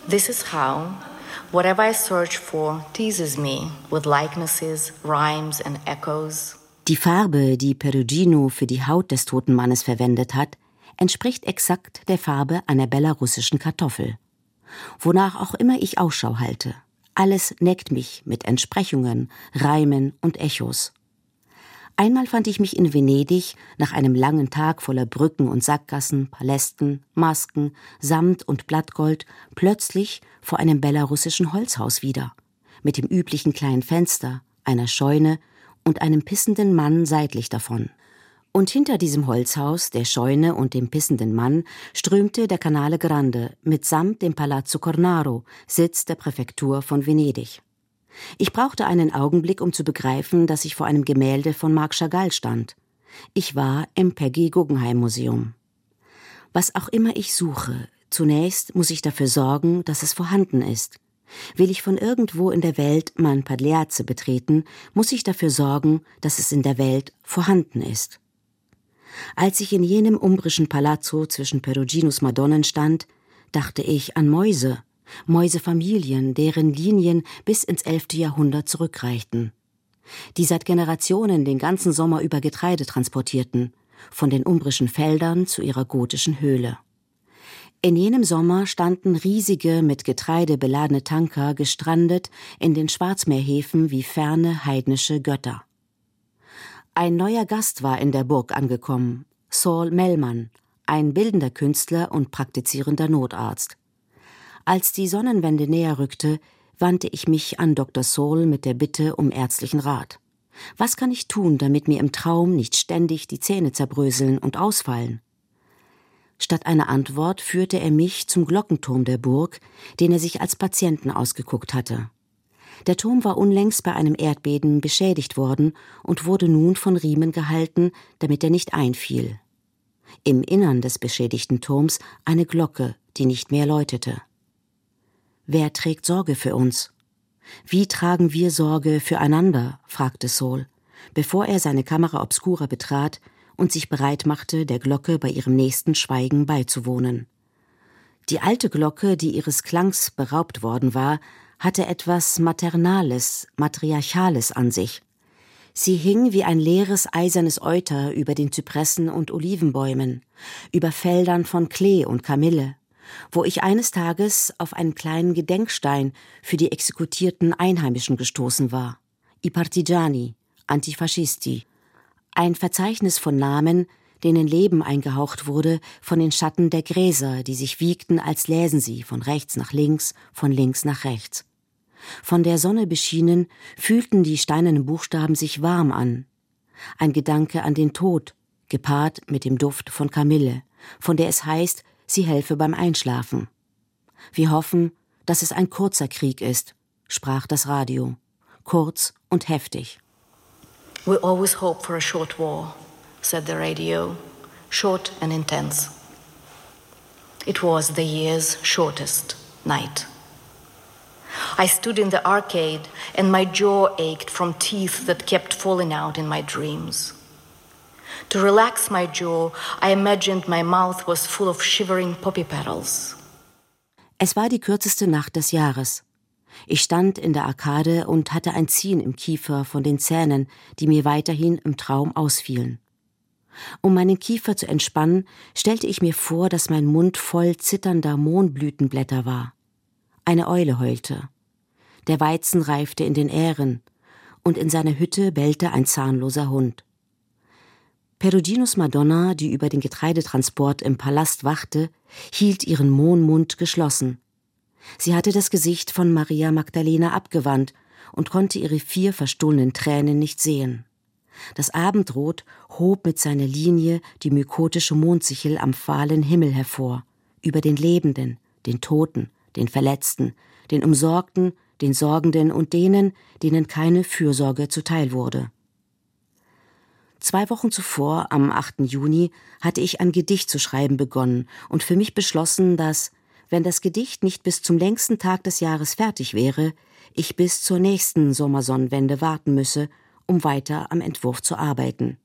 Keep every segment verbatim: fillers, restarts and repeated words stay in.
This is how whatever I search for teases me with likenesses, rhymes and echoes. Die Farbe, die Perugino für die Haut des toten Mannes verwendet hat, entspricht exakt der Farbe einer belarussischen Kartoffel. Wonach auch immer ich Ausschau halte, alles neckt mich mit Entsprechungen, Reimen und Echos. Einmal fand ich mich in Venedig nach einem langen Tag voller Brücken und Sackgassen, Palästen, Masken, Samt und Blattgold plötzlich vor einem belarussischen Holzhaus wieder, mit dem üblichen kleinen Fenster, einer Scheune und einem pissenden Mann seitlich davon. Und hinter diesem Holzhaus, der Scheune und dem pissenden Mann strömte der Canale Grande mitsamt dem Palazzo Cornaro, Sitz der Präfektur von Venedig. Ich brauchte einen Augenblick, um zu begreifen, dass ich vor einem Gemälde von Marc Chagall stand. Ich war im Peggy Guggenheim Museum. Was auch immer ich suche, zunächst muss ich dafür sorgen, dass es vorhanden ist. Will ich von irgendwo in der Welt mein Pagliazzo betreten, muss ich dafür sorgen, dass es in der Welt vorhanden ist. Als ich in jenem umbrischen Palazzo zwischen Peruginos Madonnen stand, dachte ich an Mäuse, Mäusefamilien, deren Linien bis ins elfte Jahrhundert zurückreichten, die seit Generationen den ganzen Sommer über Getreide transportierten, von den umbrischen Feldern zu ihrer gotischen Höhle. In jenem Sommer standen riesige, mit Getreide beladene Tanker gestrandet in den Schwarzmeerhäfen wie ferne heidnische Götter. Ein neuer Gast war in der Burg angekommen, Saul Mellman, ein bildender Künstler und praktizierender Notarzt. Als die Sonnenwende näher rückte, wandte ich mich an Doktor Saul mit der Bitte um ärztlichen Rat. Was kann ich tun, damit mir im Traum nicht ständig die Zähne zerbröseln und ausfallen? Statt einer Antwort führte er mich zum Glockenturm der Burg, den er sich als Patienten ausgeguckt hatte. Der Turm war unlängst bei einem Erdbeben beschädigt worden und wurde nun von Riemen gehalten, damit er nicht einfiel. Im Innern des beschädigten Turms eine Glocke, die nicht mehr läutete. Wer trägt Sorge für uns? Wie tragen wir Sorge füreinander? Fragte Saul, bevor er seine Kamera obscura betrat und sich bereit machte, der Glocke bei ihrem nächsten Schweigen beizuwohnen. Die alte Glocke, die ihres Klangs beraubt worden war, hatte etwas Maternales, Matriarchales an sich. Sie hing wie ein leeres eisernes Euter über den Zypressen und Olivenbäumen, über Feldern von Klee und Kamille, wo ich eines Tages auf einen kleinen Gedenkstein für die exekutierten Einheimischen gestoßen war. I partigiani, antifascisti. Ein Verzeichnis von Namen, denen Leben eingehaucht wurde von den Schatten der Gräser, die sich wiegten, als läsen sie von rechts nach links, von links nach rechts. Von der Sonne beschienen, fühlten die steinernen Buchstaben sich warm an. Ein Gedanke an den Tod, gepaart mit dem Duft von Kamille, von der es heißt, sie helfe beim Einschlafen. Wir hoffen, dass es ein kurzer Krieg ist, sprach das Radio. Kurz und heftig. We always hope for a short war, said the radio, short and intense. It was the year's shortest night. I stood in the arcade and my jaw ached from teeth that kept falling out in my dreams. To relax my jaw, I imagined my mouth was full of shivering poppy petals. Es war die kürzeste Nacht des Jahres. Ich stand in der Arkade und hatte ein Ziehen im Kiefer von den Zähnen, die mir weiterhin im Traum ausfielen. Um meinen Kiefer zu entspannen, stellte ich mir vor, dass mein Mund voll zitternder Mohnblütenblätter war. Eine Eule heulte. Der Weizen reifte in den Ähren, und in seiner Hütte bellte ein zahnloser Hund. Peruginos Madonna, die über den Getreidetransport im Palast wachte, hielt ihren Mohnmund geschlossen. Sie hatte das Gesicht von Maria Magdalena abgewandt und konnte ihre vier verstohlenen Tränen nicht sehen. Das Abendrot hob mit seiner Linie die mykotische Mondsichel am fahlen Himmel hervor, über den Lebenden, den Toten, den Verletzten, den Umsorgten, den Sorgenden und denen, denen keine Fürsorge zuteil wurde. Zwei Wochen zuvor, am achten Juni, hatte ich ein Gedicht zu schreiben begonnen und für mich beschlossen, dass, wenn das Gedicht nicht bis zum längsten Tag des Jahres fertig wäre, ich bis zur nächsten Sommersonnenwende warten müsse, um weiter am Entwurf zu arbeiten.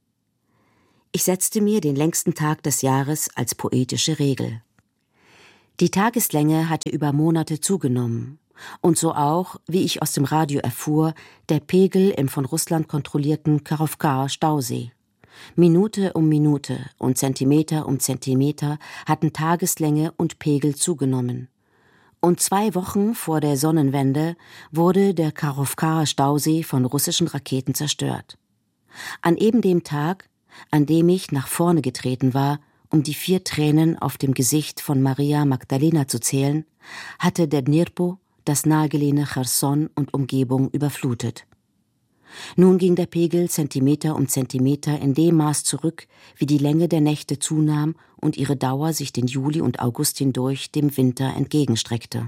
Ich setzte mir den längsten Tag des Jahres als poetische Regel. Die Tageslänge hatte über Monate zugenommen. Und so auch, wie ich aus dem Radio erfuhr, der Pegel im von Russland kontrollierten Kachowka-Stausee. Minute um Minute und Zentimeter um Zentimeter hatten Tageslänge und Pegel zugenommen. Und zwei Wochen vor der Sonnenwende wurde der Kachowka-Stausee von russischen Raketen zerstört. An eben dem Tag, an dem ich nach vorne getreten war, um die vier Tränen auf dem Gesicht von Maria Magdalena zu zählen, hatte der Dnipro das nahegelegene Cherson und Umgebung überflutet. Nun ging der Pegel Zentimeter um Zentimeter in dem Maß zurück, wie die Länge der Nächte zunahm und ihre Dauer sich den Juli und August hindurch dem Winter entgegenstreckte.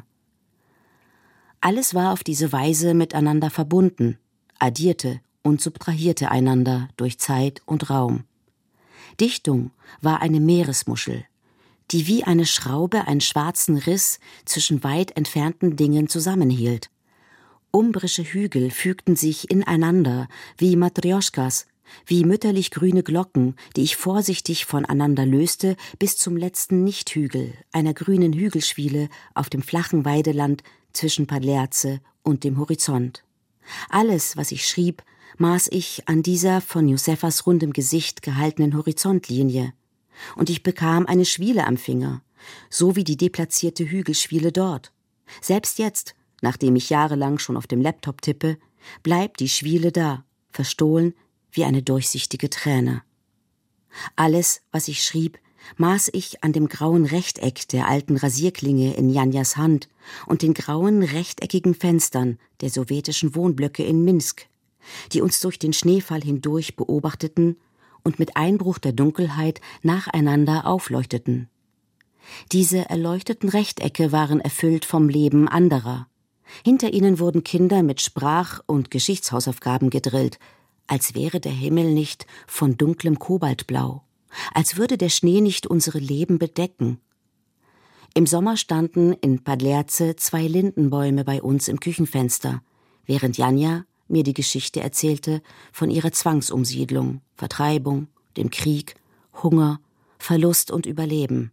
Alles war auf diese Weise miteinander verbunden, addierte und subtrahierte einander durch Zeit und Raum. Dichtung war eine Meeresmuschel, die wie eine Schraube einen schwarzen Riss zwischen weit entfernten Dingen zusammenhielt. Umbrische Hügel fügten sich ineinander wie Matrjoschkas, wie mütterlich grüne Glocken, die ich vorsichtig voneinander löste, bis zum letzten Nichthügel, einer grünen Hügelschwiele auf dem flachen Weideland zwischen Padlerze und dem Horizont. Alles, was ich schrieb, maß ich an dieser von Josefas rundem Gesicht gehaltenen Horizontlinie. Und ich bekam eine Schwiele am Finger, so wie die deplatzierte Hügelschwiele dort. Selbst jetzt, nachdem ich jahrelang schon auf dem Laptop tippe, bleibt die Schwiele da, verstohlen wie eine durchsichtige Träne. Alles, was ich schrieb, maß ich an dem grauen Rechteck der alten Rasierklinge in Janjas Hand und den grauen rechteckigen Fenstern der sowjetischen Wohnblöcke in Minsk, die uns durch den Schneefall hindurch beobachteten und mit Einbruch der Dunkelheit nacheinander aufleuchteten. Diese erleuchteten Rechtecke waren erfüllt vom Leben anderer. Hinter ihnen wurden Kinder mit Sprach- und Geschichtshausaufgaben gedrillt, als wäre der Himmel nicht von dunklem Kobaltblau, als würde der Schnee nicht unsere Leben bedecken. Im Sommer standen in Padlerze zwei Lindenbäume bei uns im Küchenfenster, während Janja mir die Geschichte erzählte von ihrer Zwangsumsiedlung, Vertreibung, dem Krieg, Hunger, Verlust und Überleben.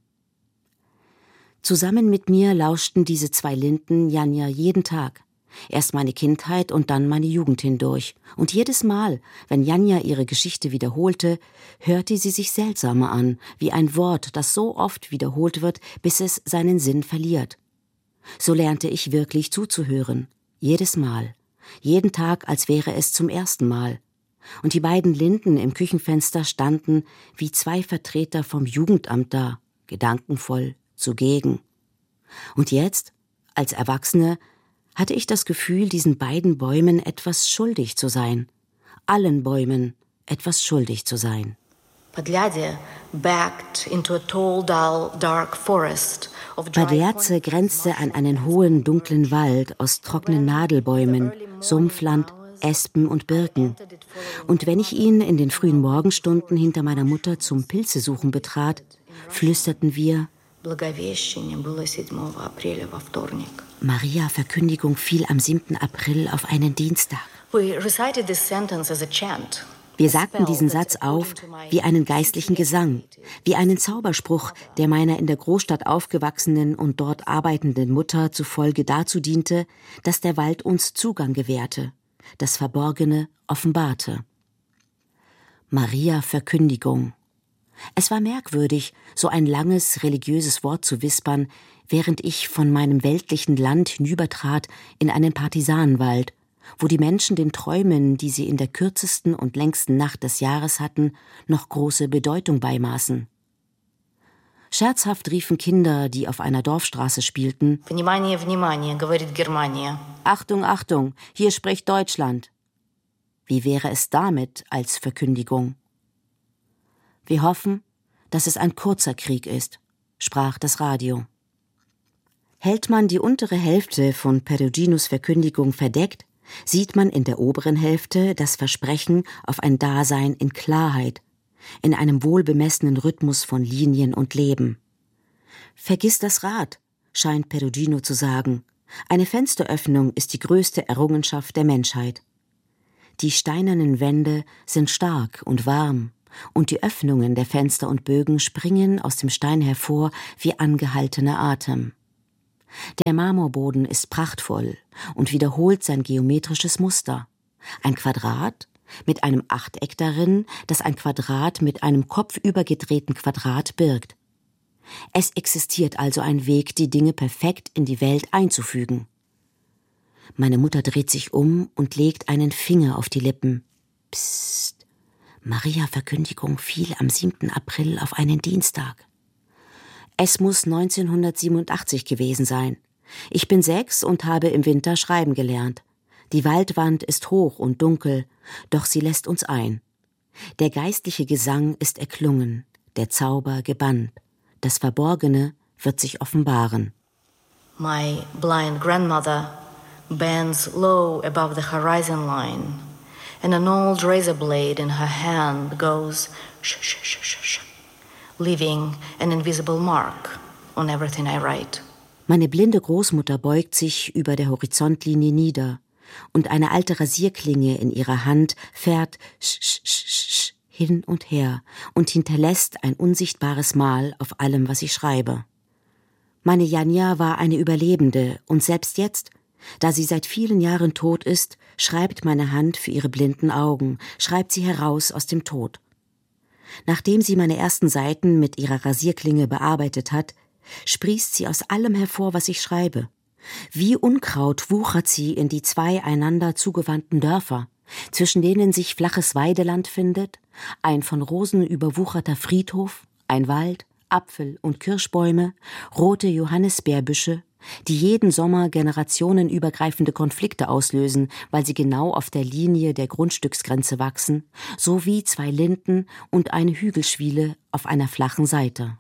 Zusammen mit mir lauschten diese zwei Linden Janja jeden Tag, erst meine Kindheit und dann meine Jugend hindurch, und jedes Mal, wenn Janja ihre Geschichte wiederholte, hörte sie sich seltsamer an, wie ein Wort, das so oft wiederholt wird, bis es seinen Sinn verliert. So lernte ich wirklich zuzuhören, jedes Mal. Jeden Tag, als wäre es zum ersten Mal. Und die beiden Linden im Küchenfenster standen wie zwei Vertreter vom Jugendamt da, gedankenvoll, zugegen. Und jetzt, als Erwachsene, hatte ich das Gefühl, diesen beiden Bäumen etwas schuldig zu sein. Allen Bäumen etwas schuldig zu sein. Padlerze backed into a tall, dull, dark forest. Padlerze grenzte an einen hohen, dunklen Wald aus trockenen Nadelbäumen, Sumpfland, Espen und Birken. Und wenn ich ihn in den frühen Morgenstunden hinter meiner Mutter zum Pilzesuchen betrat, flüsterten wir: Maria Verkündigung fiel am siebten April auf einen Dienstag. We recited this sentence as a chant. Wir sagten diesen Satz auf wie einen geistlichen Gesang, wie einen Zauberspruch, der meiner in der Großstadt aufgewachsenen und dort arbeitenden Mutter zufolge dazu diente, dass der Wald uns Zugang gewährte, das Verborgene offenbarte. Maria Verkündigung. Es war merkwürdig, so ein langes religiöses Wort zu wispern, während ich von meinem weltlichen Land hinübertrat in einen Partisanenwald, wo die Menschen den Träumen, die sie in der kürzesten und längsten Nacht des Jahres hatten, noch große Bedeutung beimaßen. Scherzhaft riefen Kinder, die auf einer Dorfstraße spielten: Внимание, внимание, говорит Германия. Achtung, Achtung, hier spricht Deutschland. Wie wäre es damit als Verkündigung? Wir hoffen, dass es ein kurzer Krieg ist, sprach das Radio. Hält man die untere Hälfte von Peruginos Verkündigung verdeckt, sieht man in der oberen Hälfte das Versprechen auf ein Dasein in Klarheit, in einem wohlbemessenen Rhythmus von Linien und Leben. Vergiss das Rad, scheint Perugino zu sagen. Eine Fensteröffnung ist die größte Errungenschaft der Menschheit. Die steinernen Wände sind stark und warm, und die Öffnungen der Fenster und Bögen springen aus dem Stein hervor wie angehaltener Atem. Der Marmorboden ist prachtvoll und wiederholt sein geometrisches Muster. Ein Quadrat mit einem Achteck darin, das ein Quadrat mit einem kopfübergedrehten Quadrat birgt. Es existiert also ein Weg, die Dinge perfekt in die Welt einzufügen. Meine Mutter dreht sich um und legt einen Finger auf die Lippen. Psst, Maria-Verkündigung fiel am siebten April auf einen Dienstag. Es muss neunzehnhundertsiebenundachtzig gewesen sein. Ich bin sechs und habe im Winter schreiben gelernt. Die Waldwand ist hoch und dunkel, doch sie lässt uns ein. Der geistliche Gesang ist erklungen, der Zauber gebannt. Das Verborgene wird sich offenbaren. My blind grandmother bends low above the horizon line, and an old razor blade in her hand goes shh, shh, shh, shh, shh, leaving an invisible mark on everything I write. Meine blinde Großmutter beugt sich über der Horizontlinie nieder, und eine alte Rasierklinge in ihrer Hand fährt sch, sch, sch, sch, hin und her und hinterlässt ein unsichtbares Mal auf allem, was ich schreibe. Meine Janja war eine Überlebende, und selbst jetzt, da sie seit vielen Jahren tot ist, schreibt meine Hand für ihre blinden Augen, schreibt sie heraus aus dem Tod. Nachdem sie meine ersten Seiten mit ihrer Rasierklinge bearbeitet hat, sprießt sie aus allem hervor, was ich schreibe. Wie Unkraut wuchert sie in die zwei einander zugewandten Dörfer, zwischen denen sich flaches Weideland findet, ein von Rosen überwucherter Friedhof, ein Wald, Apfel- und Kirschbäume, rote Johannisbeerbüsche, die jeden Sommer generationenübergreifende Konflikte auslösen, weil sie genau auf der Linie der Grundstücksgrenze wachsen, sowie zwei Linden und eine Hügelschwiele auf einer flachen Seite.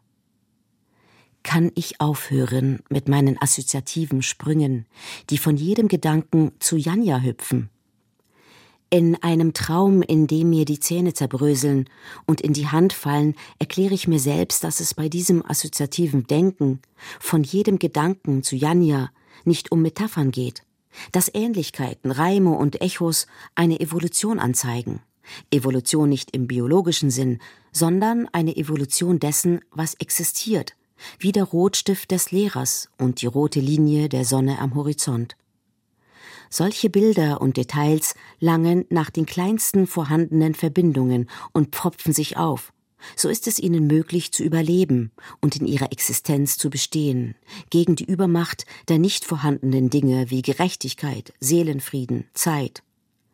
Kann ich aufhören mit meinen assoziativen Sprüngen, die von jedem Gedanken zu Janja hüpfen? In einem Traum, in dem mir die Zähne zerbröseln und in die Hand fallen, erkläre ich mir selbst, dass es bei diesem assoziativen Denken von jedem Gedanken zu Janja nicht um Metaphern geht, dass Ähnlichkeiten, Reime und Echos eine Evolution anzeigen. Evolution nicht im biologischen Sinn, sondern eine Evolution dessen, was existiert, wie der Rotstift des Lehrers und die rote Linie der Sonne am Horizont. Solche Bilder und Details langen nach den kleinsten vorhandenen Verbindungen und pfropfen sich auf. So ist es ihnen möglich zu überleben und in ihrer Existenz zu bestehen, gegen die Übermacht der nicht vorhandenen Dinge wie Gerechtigkeit, Seelenfrieden, Zeit.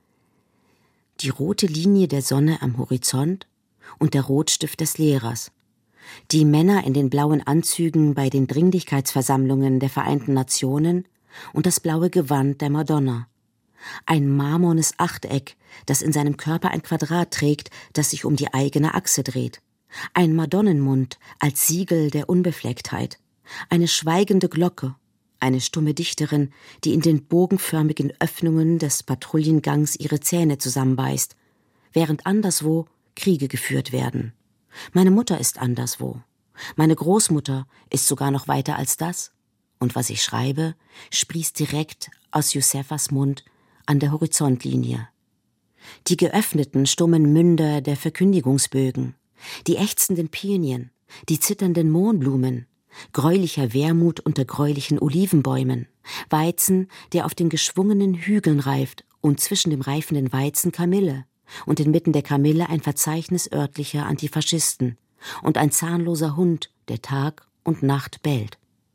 Die rote Linie der Sonne am Horizont und der Rotstift des Lehrers. Die Männer in den blauen Anzügen bei den Dringlichkeitsversammlungen der Vereinten Nationen und das blaue Gewand der Madonna. Ein marmornes Achteck, das in seinem Körper ein Quadrat trägt, das sich um die eigene Achse dreht. Ein Madonnenmund als Siegel der Unbeflecktheit. Eine schweigende Glocke, eine stumme Dichterin, die in den bogenförmigen Öffnungen des Patrouillengangs ihre Zähne zusammenbeißt, während anderswo Kriege geführt werden. Meine Mutter ist anderswo. Meine Großmutter ist sogar noch weiter als das. Und was ich schreibe, sprießt direkt aus Josefas Mund an der Horizontlinie. Die geöffneten, stummen Münder der Verkündigungsbögen, die ächzenden Pinien, die zitternden Mohnblumen, gräulicher Wermut unter gräulichen Olivenbäumen, Weizen, der auf den geschwungenen Hügeln reift und zwischen dem reifenden Weizen Kamille und inmitten der Kamille ein Verzeichnis örtlicher Antifaschisten und ein zahnloser Hund, der Tag und Nacht bellt.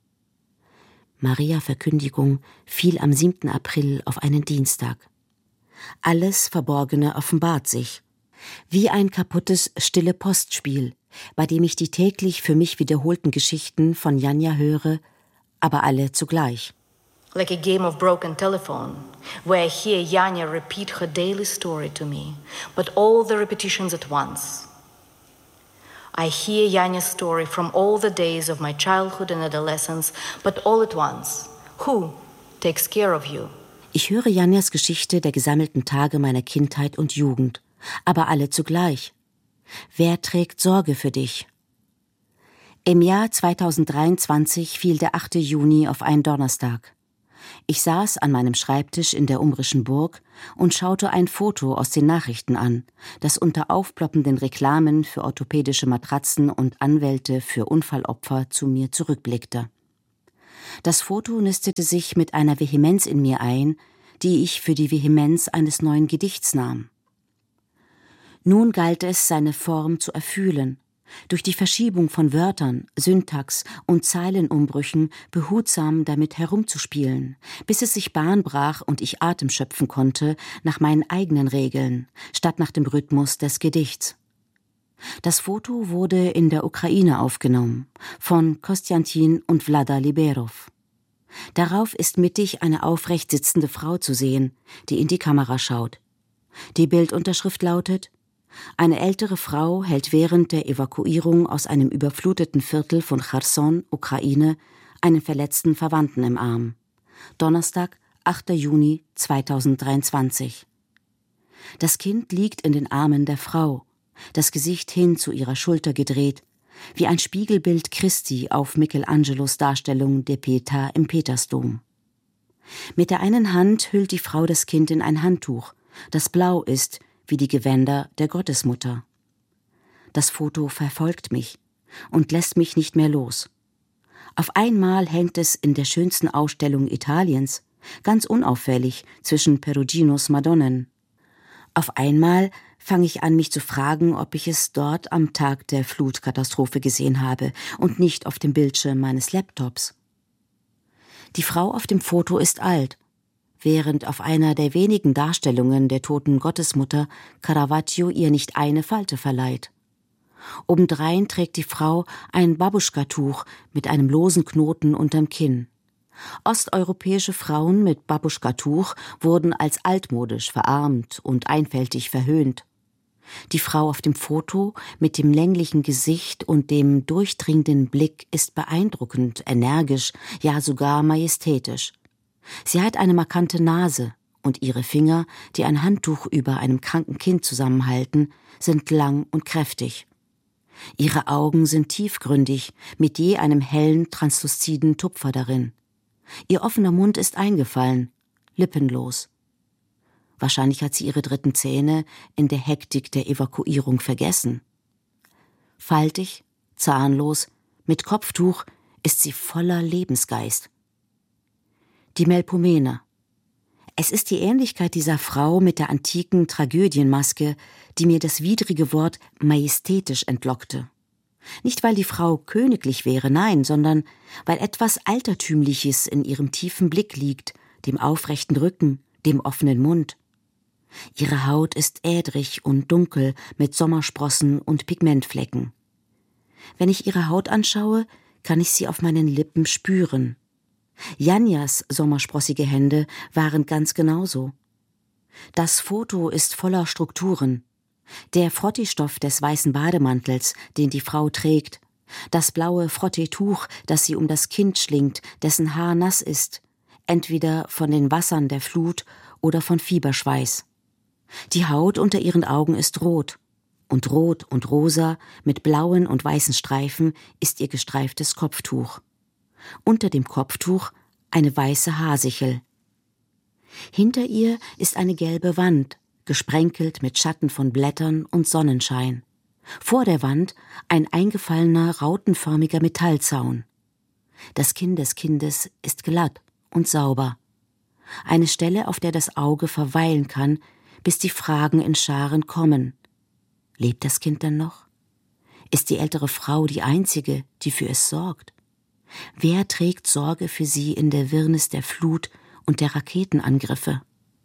Maria-Verkündigung fiel am siebten April auf einen Dienstag. Alles Verborgene offenbart sich, wie ein kaputtes Stille-Postspiel, bei dem ich die täglich für mich wiederholten Geschichten von Janja höre, aber alle zugleich. Like a game of broken telephone, where I hear Janja repeat her daily story to me, but all the repetitions at once. I hear Janja's story from all the days of my childhood and adolescence, but all at once. Who takes care of you? Ich höre Janjas Geschichte der gesammelten Tage meiner Kindheit und Jugend, aber alle zugleich. Wer trägt Sorge für dich? Im Jahr zweitausenddreiundzwanzig fiel der achte Juni auf einen Donnerstag. Ich saß an meinem Schreibtisch in der umbrischen Burg und schaute ein Foto aus den Nachrichten an, das unter aufploppenden Reklamen für orthopädische Matratzen und Anwälte für Unfallopfer zu mir zurückblickte. Das Foto nistete sich mit einer Vehemenz in mir ein, die ich für die Vehemenz eines neuen Gedichts nahm. Nun galt es, seine Form zu erfühlen, durch die Verschiebung von Wörtern, Syntax und Zeilenumbrüchen behutsam damit herumzuspielen, bis es sich Bahn brach und ich Atem schöpfen konnte nach meinen eigenen Regeln, statt nach dem Rhythmus des Gedichts. Das Foto wurde in der Ukraine aufgenommen, von Kostjantin und Vlada Liberov. Darauf ist mittig eine aufrecht sitzende Frau zu sehen, die in die Kamera schaut. Die Bildunterschrift lautet: Eine ältere Frau hält während der Evakuierung aus einem überfluteten Viertel von Cherson, Ukraine, einen verletzten Verwandten im Arm. Donnerstag, achter Juni zweitausenddreiundzwanzig. Das Kind liegt in den Armen der Frau, das Gesicht hin zu ihrer Schulter gedreht, wie ein Spiegelbild Christi auf Michelangelos Darstellung der Pietà im Petersdom. Mit der einen Hand hüllt die Frau das Kind in ein Handtuch, das blau ist wie die Gewänder der Gottesmutter. Das Foto verfolgt mich und lässt mich nicht mehr los. Auf einmal hängt es in der schönsten Ausstellung Italiens, ganz unauffällig zwischen Peruginos Madonnen. Auf einmal fange ich an, mich zu fragen, ob ich es dort am Tag der Flutkatastrophe gesehen habe und nicht auf dem Bildschirm meines Laptops. Die Frau auf dem Foto ist alt, während auf einer der wenigen Darstellungen der toten Gottesmutter Caravaggio ihr nicht eine Falte verleiht. Obendrein trägt die Frau ein Babuschka-Tuch mit einem losen Knoten unterm Kinn. Osteuropäische Frauen mit Babuschka-Tuch wurden als altmodisch, verarmt und einfältig verhöhnt. Die Frau auf dem Foto mit dem länglichen Gesicht und dem durchdringenden Blick ist beeindruckend, energisch, ja sogar majestätisch. Sie hat eine markante Nase und ihre Finger, die ein Handtuch über einem kranken Kind zusammenhalten, sind lang und kräftig. Ihre Augen sind tiefgründig, mit je einem hellen, transluziden Tupfer darin. Ihr offener Mund ist eingefallen, lippenlos. Wahrscheinlich hat sie ihre dritten Zähne in der Hektik der Evakuierung vergessen. Faltig, zahnlos, mit Kopftuch ist sie voller Lebensgeist. Die Melpomene. Es ist die Ähnlichkeit dieser Frau mit der antiken Tragödienmaske, die mir das widrige Wort majestätisch entlockte. Nicht, weil die Frau königlich wäre, nein, sondern weil etwas Altertümliches in ihrem tiefen Blick liegt, dem aufrechten Rücken, dem offenen Mund. Ihre Haut ist ädrig und dunkel mit Sommersprossen und Pigmentflecken. Wenn ich ihre Haut anschaue, kann ich sie auf meinen Lippen spüren. Janjas sommersprossige Hände waren ganz genauso. Das Foto ist voller Strukturen. Der Frotteestoff des weißen Bademantels, den die Frau trägt, das blaue Frotteetuch, das sie um das Kind schlingt, dessen Haar nass ist, entweder von den Wassern der Flut oder von Fieberschweiß. Die Haut unter ihren Augen ist rot, und rot und rosa mit blauen und weißen Streifen ist ihr gestreiftes Kopftuch. Unter dem Kopftuch eine weiße Haarsichel. Hinter ihr ist eine gelbe Wand, gesprenkelt mit Schatten von Blättern und Sonnenschein. Vor der Wand ein eingefallener, rautenförmiger Metallzaun. Das Kinn des Kindes ist glatt und sauber. Eine Stelle, auf der das Auge verweilen kann, bis die Fragen in Scharen kommen. Lebt das Kind denn noch? Ist die ältere Frau die einzige, die für es sorgt? Wer trägt Sorge für sie in der Wirrnis der Flut und der Raketenangriffe?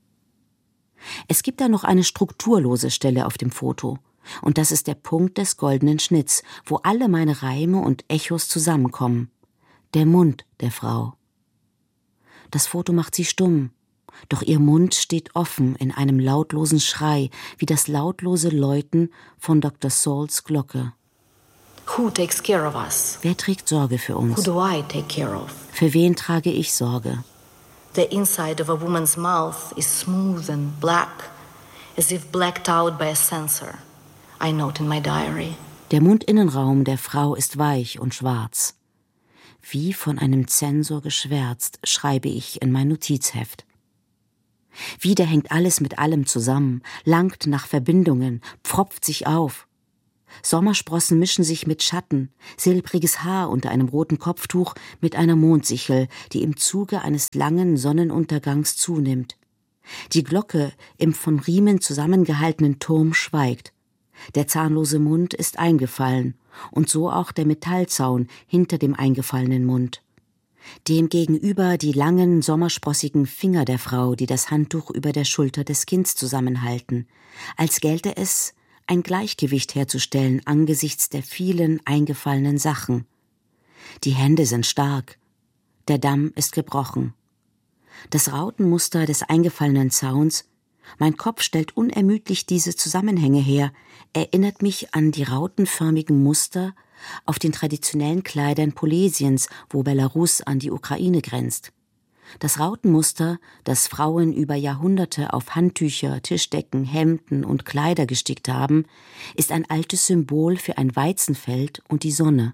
Es gibt da noch eine strukturlose Stelle auf dem Foto, und das ist der Punkt des goldenen Schnitts, wo alle meine Reime und Echos zusammenkommen. Der Mund der Frau. Das Foto macht sie stumm, doch ihr Mund steht offen in einem lautlosen Schrei, wie das lautlose Läuten von Doktor Sauls Glocke. Who takes care of us? Wer trägt Sorge für uns? Who do I take care of? Für wen trage ich Sorge? The inside of a woman's mouth is smooth and black, as if blacked out by a sensor. I note in my diary. Der Mundinnenraum der Frau ist weich und schwarz, Wie von einem Zensor geschwärzt, schreibe ich in mein Notizheft. Wieder hängt alles mit allem zusammen, langt nach Verbindungen, pfropft sich auf. Sommersprossen mischen sich mit Schatten, silbriges Haar unter einem roten Kopftuch mit einer Mondsichel, die im Zuge eines langen Sonnenuntergangs zunimmt. Die Glocke im von Riemen zusammengehaltenen Turm schweigt. Der zahnlose Mund ist eingefallen und so auch der Metallzaun hinter dem eingefallenen Mund. Demgegenüber die langen, sommersprossigen Finger der Frau, die das Handtuch über der Schulter des Kindes zusammenhalten, als gelte es, ein Gleichgewicht herzustellen angesichts der vielen eingefallenen Sachen. Die Hände sind stark, der Damm ist gebrochen. Das Rautenmuster des eingefallenen Zauns, mein Kopf stellt unermüdlich diese Zusammenhänge her, erinnert mich an die rautenförmigen Muster auf den traditionellen Kleidern Polesiens, wo Belarus an die Ukraine grenzt. Das Rautenmuster, das Frauen über Jahrhunderte auf Handtücher, Tischdecken, Hemden und Kleider gestickt haben, ist ein altes Symbol für ein Weizenfeld und die Sonne.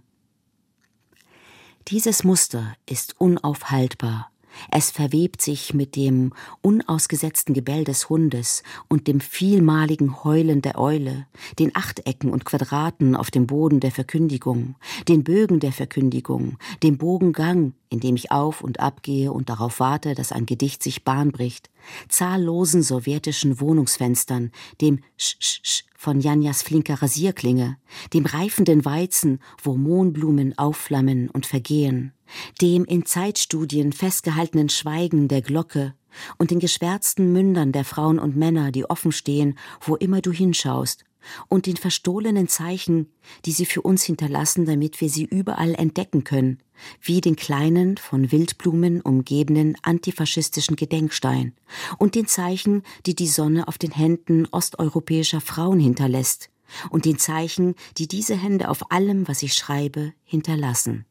Dieses Muster ist unaufhaltbar. Es verwebt sich mit dem unausgesetzten Gebell des Hundes und dem vielmaligen Heulen der Eule, den Achtecken und Quadraten auf dem Boden der Verkündigung, den Bögen der Verkündigung, dem Bogengang, in dem ich auf und ab gehe und darauf warte, dass ein Gedicht sich Bahn bricht, zahllosen sowjetischen Wohnungsfenstern, dem Sch-Sch-Sch von Janjas flinker Rasierklinge, dem reifenden Weizen, wo Mohnblumen aufflammen und vergehen, dem in Zeitstudien festgehaltenen Schweigen der Glocke und den geschwärzten Mündern der Frauen und Männer, die offen stehen, wo immer du hinschaust, und den verstohlenen Zeichen, die sie für uns hinterlassen, damit wir sie überall entdecken können, wie den kleinen, von Wildblumen umgebenen antifaschistischen Gedenkstein und den Zeichen, die die Sonne auf den Händen osteuropäischer Frauen hinterlässt und den Zeichen, die diese Hände auf allem, was ich schreibe, hinterlassen.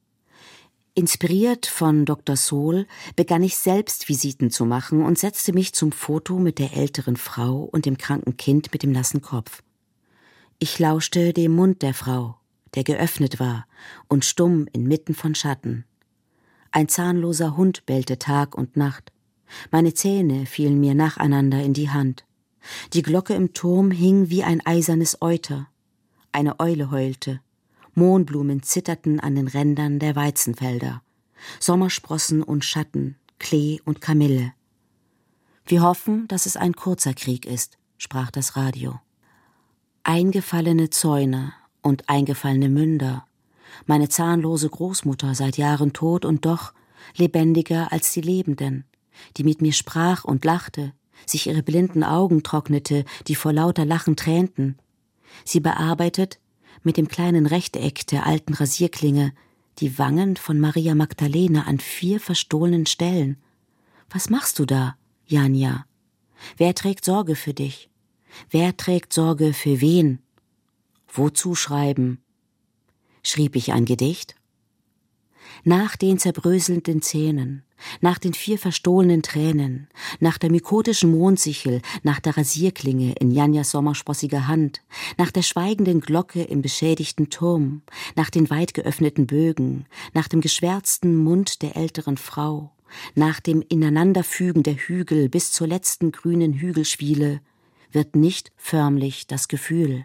Inspiriert von Doktor Sohl begann ich selbst Visiten zu machen und setzte mich zum Foto mit der älteren Frau und dem kranken Kind mit dem nassen Kopf. Ich lauschte dem Mund der Frau, der geöffnet war und stumm inmitten von Schatten. Ein zahnloser Hund bellte Tag und Nacht. Meine Zähne fielen mir nacheinander in die Hand. Die Glocke im Turm hing wie ein eisernes Euter. Eine Eule heulte. Mohnblumen zitterten an den Rändern der Weizenfelder. Sommersprossen und Schatten, Klee und Kamille. Wir hoffen, dass es ein kurzer Krieg ist, sprach das Radio. Eingefallene Zäune und eingefallene Münder. Meine zahnlose Großmutter seit Jahren tot und doch lebendiger als die Lebenden, die mit mir sprach und lachte, sich ihre blinden Augen trocknete, die vor lauter Lachen tränten. Sie bearbeitet mit dem kleinen Rechteck der alten Rasierklinge die Wangen von Maria Magdalena an vier verstohlenen Stellen. Was machst du da, Janja? Wer trägt Sorge für dich? Wer trägt Sorge für wen? Wozu schreiben? Schrieb ich ein Gedicht? Nach den zerbröselnden Zähnen, nach den vier verstohlenen Tränen, nach der mykotischen Mondsichel, nach der Rasierklinge in Janjas sommersprossiger Hand, nach der schweigenden Glocke im beschädigten Turm, nach den weit geöffneten Bögen, nach dem geschwärzten Mund der älteren Frau, nach dem Ineinanderfügen der Hügel bis zur letzten grünen Hügelschwiele, wird nicht förmlich das Gefühl.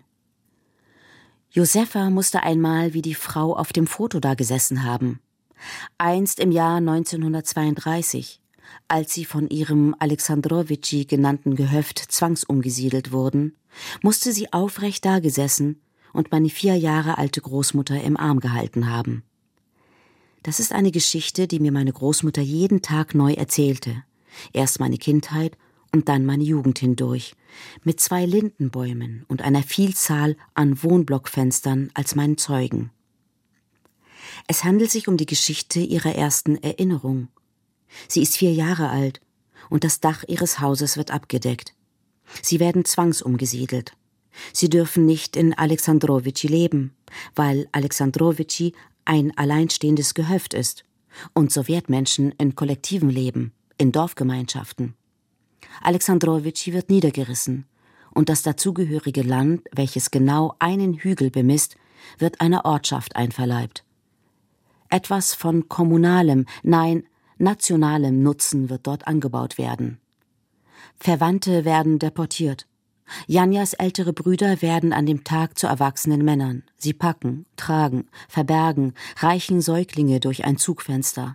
Josefa musste einmal wie die Frau auf dem Foto da gesessen haben. Einst im Jahr neunzehnhundertzweiunddreißig, als sie von ihrem Alexandrowitschi genannten Gehöft zwangsumgesiedelt wurden, musste sie aufrecht dagesessen und meine vier Jahre alte Großmutter im Arm gehalten haben. Das ist eine Geschichte, die mir meine Großmutter jeden Tag neu erzählte. Erst meine Kindheit und dann meine Jugend hindurch, mit zwei Lindenbäumen und einer Vielzahl an Wohnblockfenstern als meinen Zeugen. Es handelt sich um die Geschichte ihrer ersten Erinnerung. Sie ist vier Jahre alt und das Dach ihres Hauses wird abgedeckt. Sie werden zwangsumgesiedelt. Sie dürfen nicht in Alexandrowitschi leben, weil Alexandrowitschi ein alleinstehendes Gehöft ist und Sowjetmenschen in Kollektiven leben, in Dorfgemeinschaften. Alexandrowitschi wird niedergerissen und das dazugehörige Land, welches genau einen Hügel bemisst, wird einer Ortschaft einverleibt. Etwas von kommunalem, nein, nationalem Nutzen wird dort angebaut werden. Verwandte werden deportiert. Janjas ältere Brüder werden an dem Tag zu erwachsenen Männern. Sie packen, tragen, verbergen, reichen Säuglinge durch ein Zugfenster.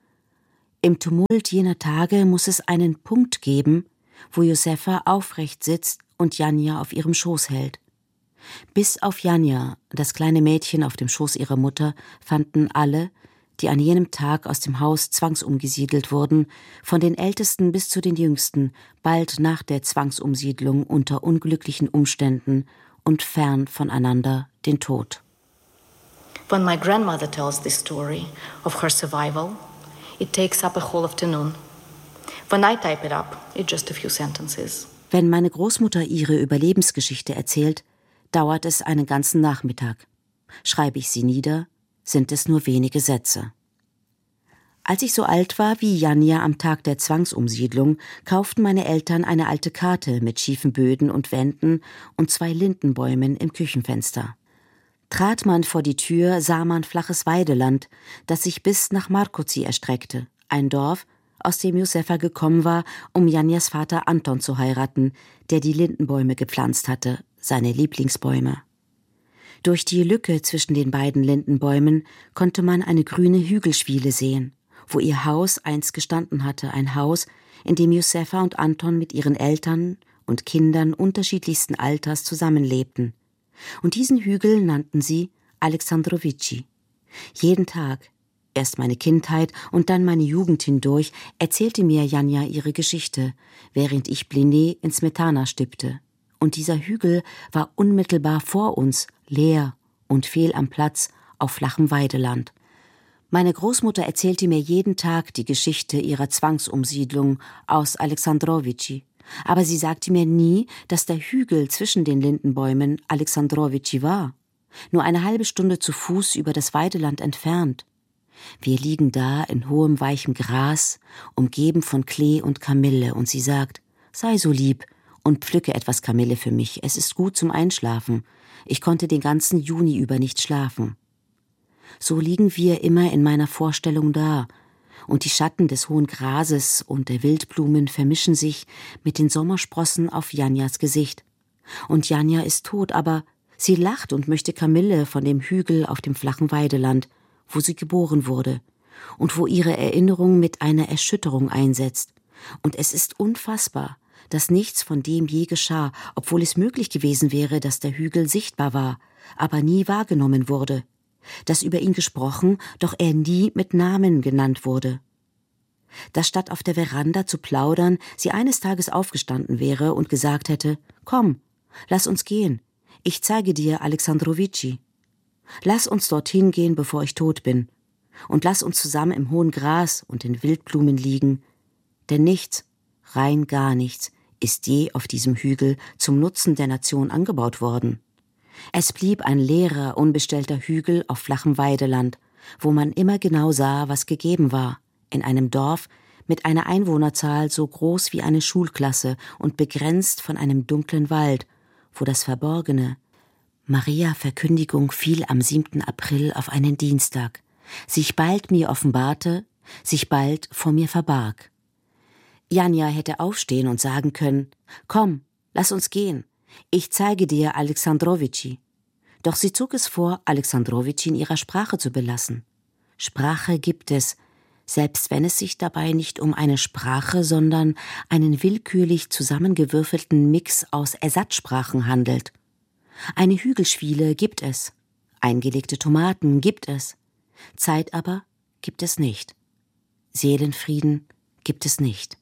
Im Tumult jener Tage muss es einen Punkt geben, wo Josefa aufrecht sitzt und Janja auf ihrem Schoß hält. Bis auf Janja, das kleine Mädchen auf dem Schoß ihrer Mutter, fanden alle, die an jenem Tag aus dem Haus zwangsumgesiedelt wurden, von den Ältesten bis zu den Jüngsten, bald nach der Zwangsumsiedlung unter unglücklichen Umständen und fern voneinander den Tod. When my grandmother tells this story of her survival, it takes up a whole afternoon. When I type it up, it's just a few sentences. Wenn meine Großmutter ihre Überlebensgeschichte erzählt, dauert es einen ganzen Nachmittag. Schreibe ich sie nieder, sind es nur wenige Sätze. Als ich so alt war wie Janja am Tag der Zwangsumsiedlung, kauften meine Eltern eine alte Karte mit schiefen Böden und Wänden und zwei Lindenbäumen im Küchenfenster. Trat man vor die Tür, sah man flaches Weideland, das sich bis nach Markoci erstreckte, ein Dorf, aus dem Josefa gekommen war, um Janjas Vater Anton zu heiraten, der die Lindenbäume gepflanzt hatte, seine Lieblingsbäume. Durch die Lücke zwischen den beiden Lindenbäumen konnte man eine grüne Hügelschwiele sehen, wo ihr Haus einst gestanden hatte, ein Haus, in dem Josefa und Anton mit ihren Eltern und Kindern unterschiedlichsten Alters zusammenlebten. Und diesen Hügel nannten sie Alexandrovici. Jeden Tag, erst meine Kindheit und dann meine Jugend hindurch, erzählte mir Janja ihre Geschichte, während ich Bliné in Smetana stippte. Und dieser Hügel war unmittelbar vor uns, leer und fehl am Platz auf flachem Weideland. Meine Großmutter erzählte mir jeden Tag die Geschichte ihrer Zwangsumsiedlung aus Alexandrovici, aber sie sagte mir nie, dass der Hügel zwischen den Lindenbäumen Alexandrovici war, nur eine halbe Stunde zu Fuß über das Weideland entfernt. Wir liegen da in hohem, weichem Gras, umgeben von Klee und Kamille, und sie sagt, sei so lieb und pflücke etwas Kamille für mich, es ist gut zum Einschlafen. Ich konnte den ganzen Juni über nicht schlafen. So liegen wir immer in meiner Vorstellung da, und die Schatten des hohen Grases und der Wildblumen vermischen sich mit den Sommersprossen auf Janjas Gesicht. Und Janja ist tot, aber sie lacht und möchte Kamille von dem Hügel auf dem flachen Weideland, wo sie geboren wurde, und wo ihre Erinnerung mit einer Erschütterung einsetzt. Und es ist unfassbar, dass nichts von dem je geschah, obwohl es möglich gewesen wäre, dass der Hügel sichtbar war, aber nie wahrgenommen wurde, dass über ihn gesprochen, doch er nie mit Namen genannt wurde. Dass statt auf der Veranda zu plaudern, sie eines Tages aufgestanden wäre und gesagt hätte, »Komm, lass uns gehen, ich zeige dir Alexandrovici. Lass uns dorthin gehen, bevor ich tot bin, und lass uns zusammen im hohen Gras und den Wildblumen liegen, denn nichts, rein gar nichts, ist je auf diesem Hügel zum Nutzen der Nation angebaut worden. Es blieb ein leerer, unbestellter Hügel auf flachem Weideland, wo man immer genau sah, was gegeben war, in einem Dorf mit einer Einwohnerzahl so groß wie eine Schulklasse und begrenzt von einem dunklen Wald, wo das Verborgene, Maria Verkündigung fiel am siebten April auf einen Dienstag, sich bald mir offenbarte, sich bald vor mir verbarg. Janja hätte aufstehen und sagen können, »Komm, lass uns gehen, ich zeige dir Alexandrovici.« Doch sie zog es vor, Alexandrovici in ihrer Sprache zu belassen. Sprache gibt es, selbst wenn es sich dabei nicht um eine Sprache, sondern einen willkürlich zusammengewürfelten Mix aus Ersatzsprachen handelt. Eine Hügelschwiele gibt es, eingelegte Tomaten gibt es, Zeit aber gibt es nicht. Seelenfrieden gibt es nicht.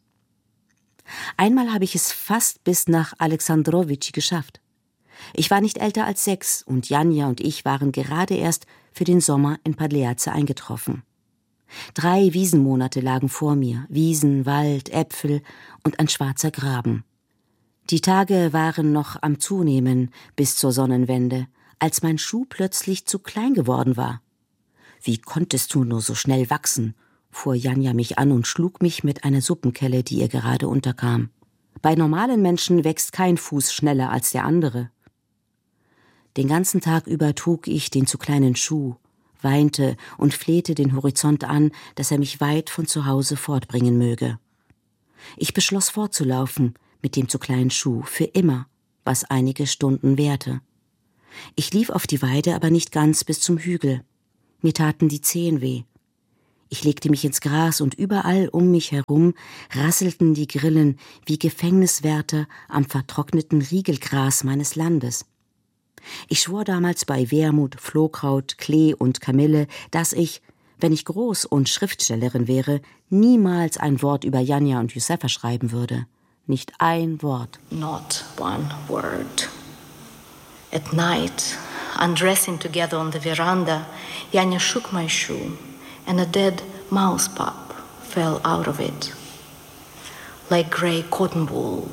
Einmal habe ich es fast bis nach Alexandrovici geschafft. Ich war nicht älter als sechs und Janja und ich waren gerade erst für den Sommer in Padleace eingetroffen. Drei Wiesenmonate lagen vor mir, Wiesen, Wald, Äpfel und ein schwarzer Graben. Die Tage waren noch am Zunehmen bis zur Sonnenwende, als mein Schuh plötzlich zu klein geworden war. »Wie konntest du nur so schnell wachsen?« fuhr Janja mich an und schlug mich mit einer Suppenkelle, die ihr gerade unterkam. »Bei normalen Menschen wächst kein Fuß schneller als der andere.« Den ganzen Tag über trug ich den zu kleinen Schuh, weinte und flehte den Horizont an, dass er mich weit von zu Hause fortbringen möge. Ich beschloss fortzulaufen mit dem zu kleinen Schuh, für immer, was einige Stunden währte. Ich lief auf die Weide, aber nicht ganz bis zum Hügel. Mir taten die Zehen weh. Ich legte mich ins Gras und überall um mich herum rasselten die Grillen wie Gefängniswärter am vertrockneten Riegelgras meines Landes. Ich schwor damals bei Wermut, Flohkraut, Klee und Kamille, dass ich, wenn ich groß und Schriftstellerin wäre, niemals ein Wort über Janja und Josefa schreiben würde. Nicht ein Wort. Not one word. At night, undressing together on the veranda, Janja shook my shoe, and a dead mouse pup fell out of it, like grey cotton wool,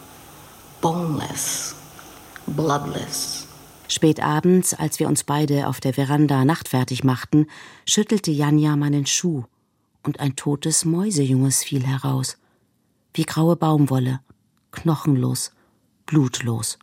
boneless, bloodless. Spät abends, als wir uns beide auf der Veranda nachtfertig machten, schüttelte Janja meinen Schuh und ein totes Mäusejunges fiel heraus, wie graue Baumwolle, knochenlos, blutlos.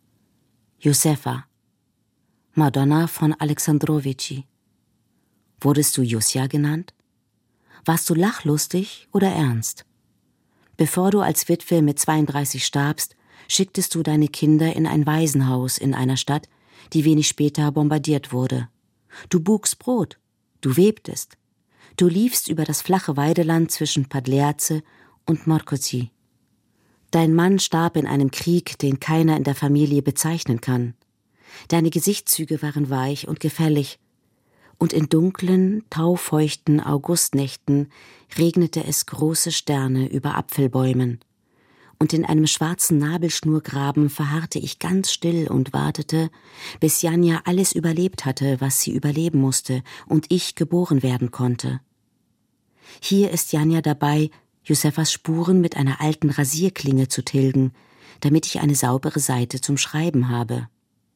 Josefa, Madonna von Alexandrovici. Wurdest du Jusja genannt? Warst du lachlustig oder ernst? Bevor du als Witwe mit zweiunddreißig starbst, schicktest du deine Kinder in ein Waisenhaus in einer Stadt, die wenig später bombardiert wurde. Du bugst Brot, du webtest. Du liefst über das flache Weideland zwischen Padleace und Morcozi. Dein Mann starb in einem Krieg, den keiner in der Familie bezeichnen kann. Deine Gesichtszüge waren weich und gefällig, und in dunklen, taufeuchten Augustnächten regnete es große Sterne über Apfelbäumen. Und in einem schwarzen Nabelschnurgraben verharrte ich ganz still und wartete, bis Janja alles überlebt hatte, was sie überleben musste, und ich geboren werden konnte. Hier ist Janja dabei, Josefas Spuren mit einer alten Rasierklinge zu tilgen, damit ich eine saubere Seite zum Schreiben habe.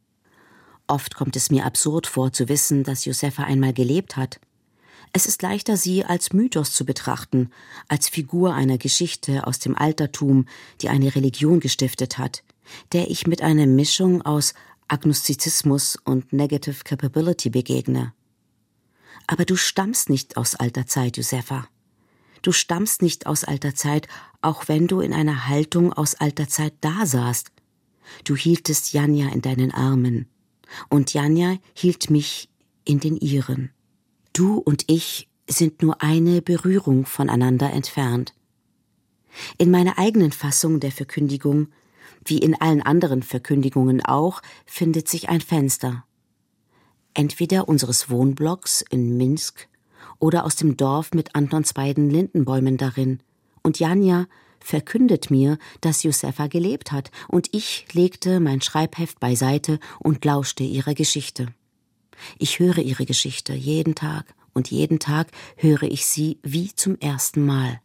Oft kommt es mir absurd vor, zu wissen, dass Josefa einmal gelebt hat. Es ist leichter, sie als Mythos zu betrachten, als Figur einer Geschichte aus dem Altertum, die eine Religion gestiftet hat, der ich mit einer Mischung aus Agnostizismus und Negative Capability begegne. Aber du stammst nicht aus alter Zeit, Josefa. Du stammst nicht aus alter Zeit, auch wenn du in einer Haltung aus alter Zeit dasaßt. Du hieltest Janja in deinen Armen, und Janja hielt mich in den ihren. Du und ich sind nur eine Berührung voneinander entfernt. In meiner eigenen Fassung der Verkündigung, wie in allen anderen Verkündigungen auch, findet sich ein Fenster. Entweder unseres Wohnblocks in Minsk oder aus dem Dorf mit Antons beiden Lindenbäumen darin. Und Janja verkündet mir, dass Josefa gelebt hat, und ich legte mein Schreibheft beiseite und lauschte ihrer Geschichte. Ich höre ihre Geschichte jeden Tag, und jeden Tag höre ich sie wie zum ersten Mal.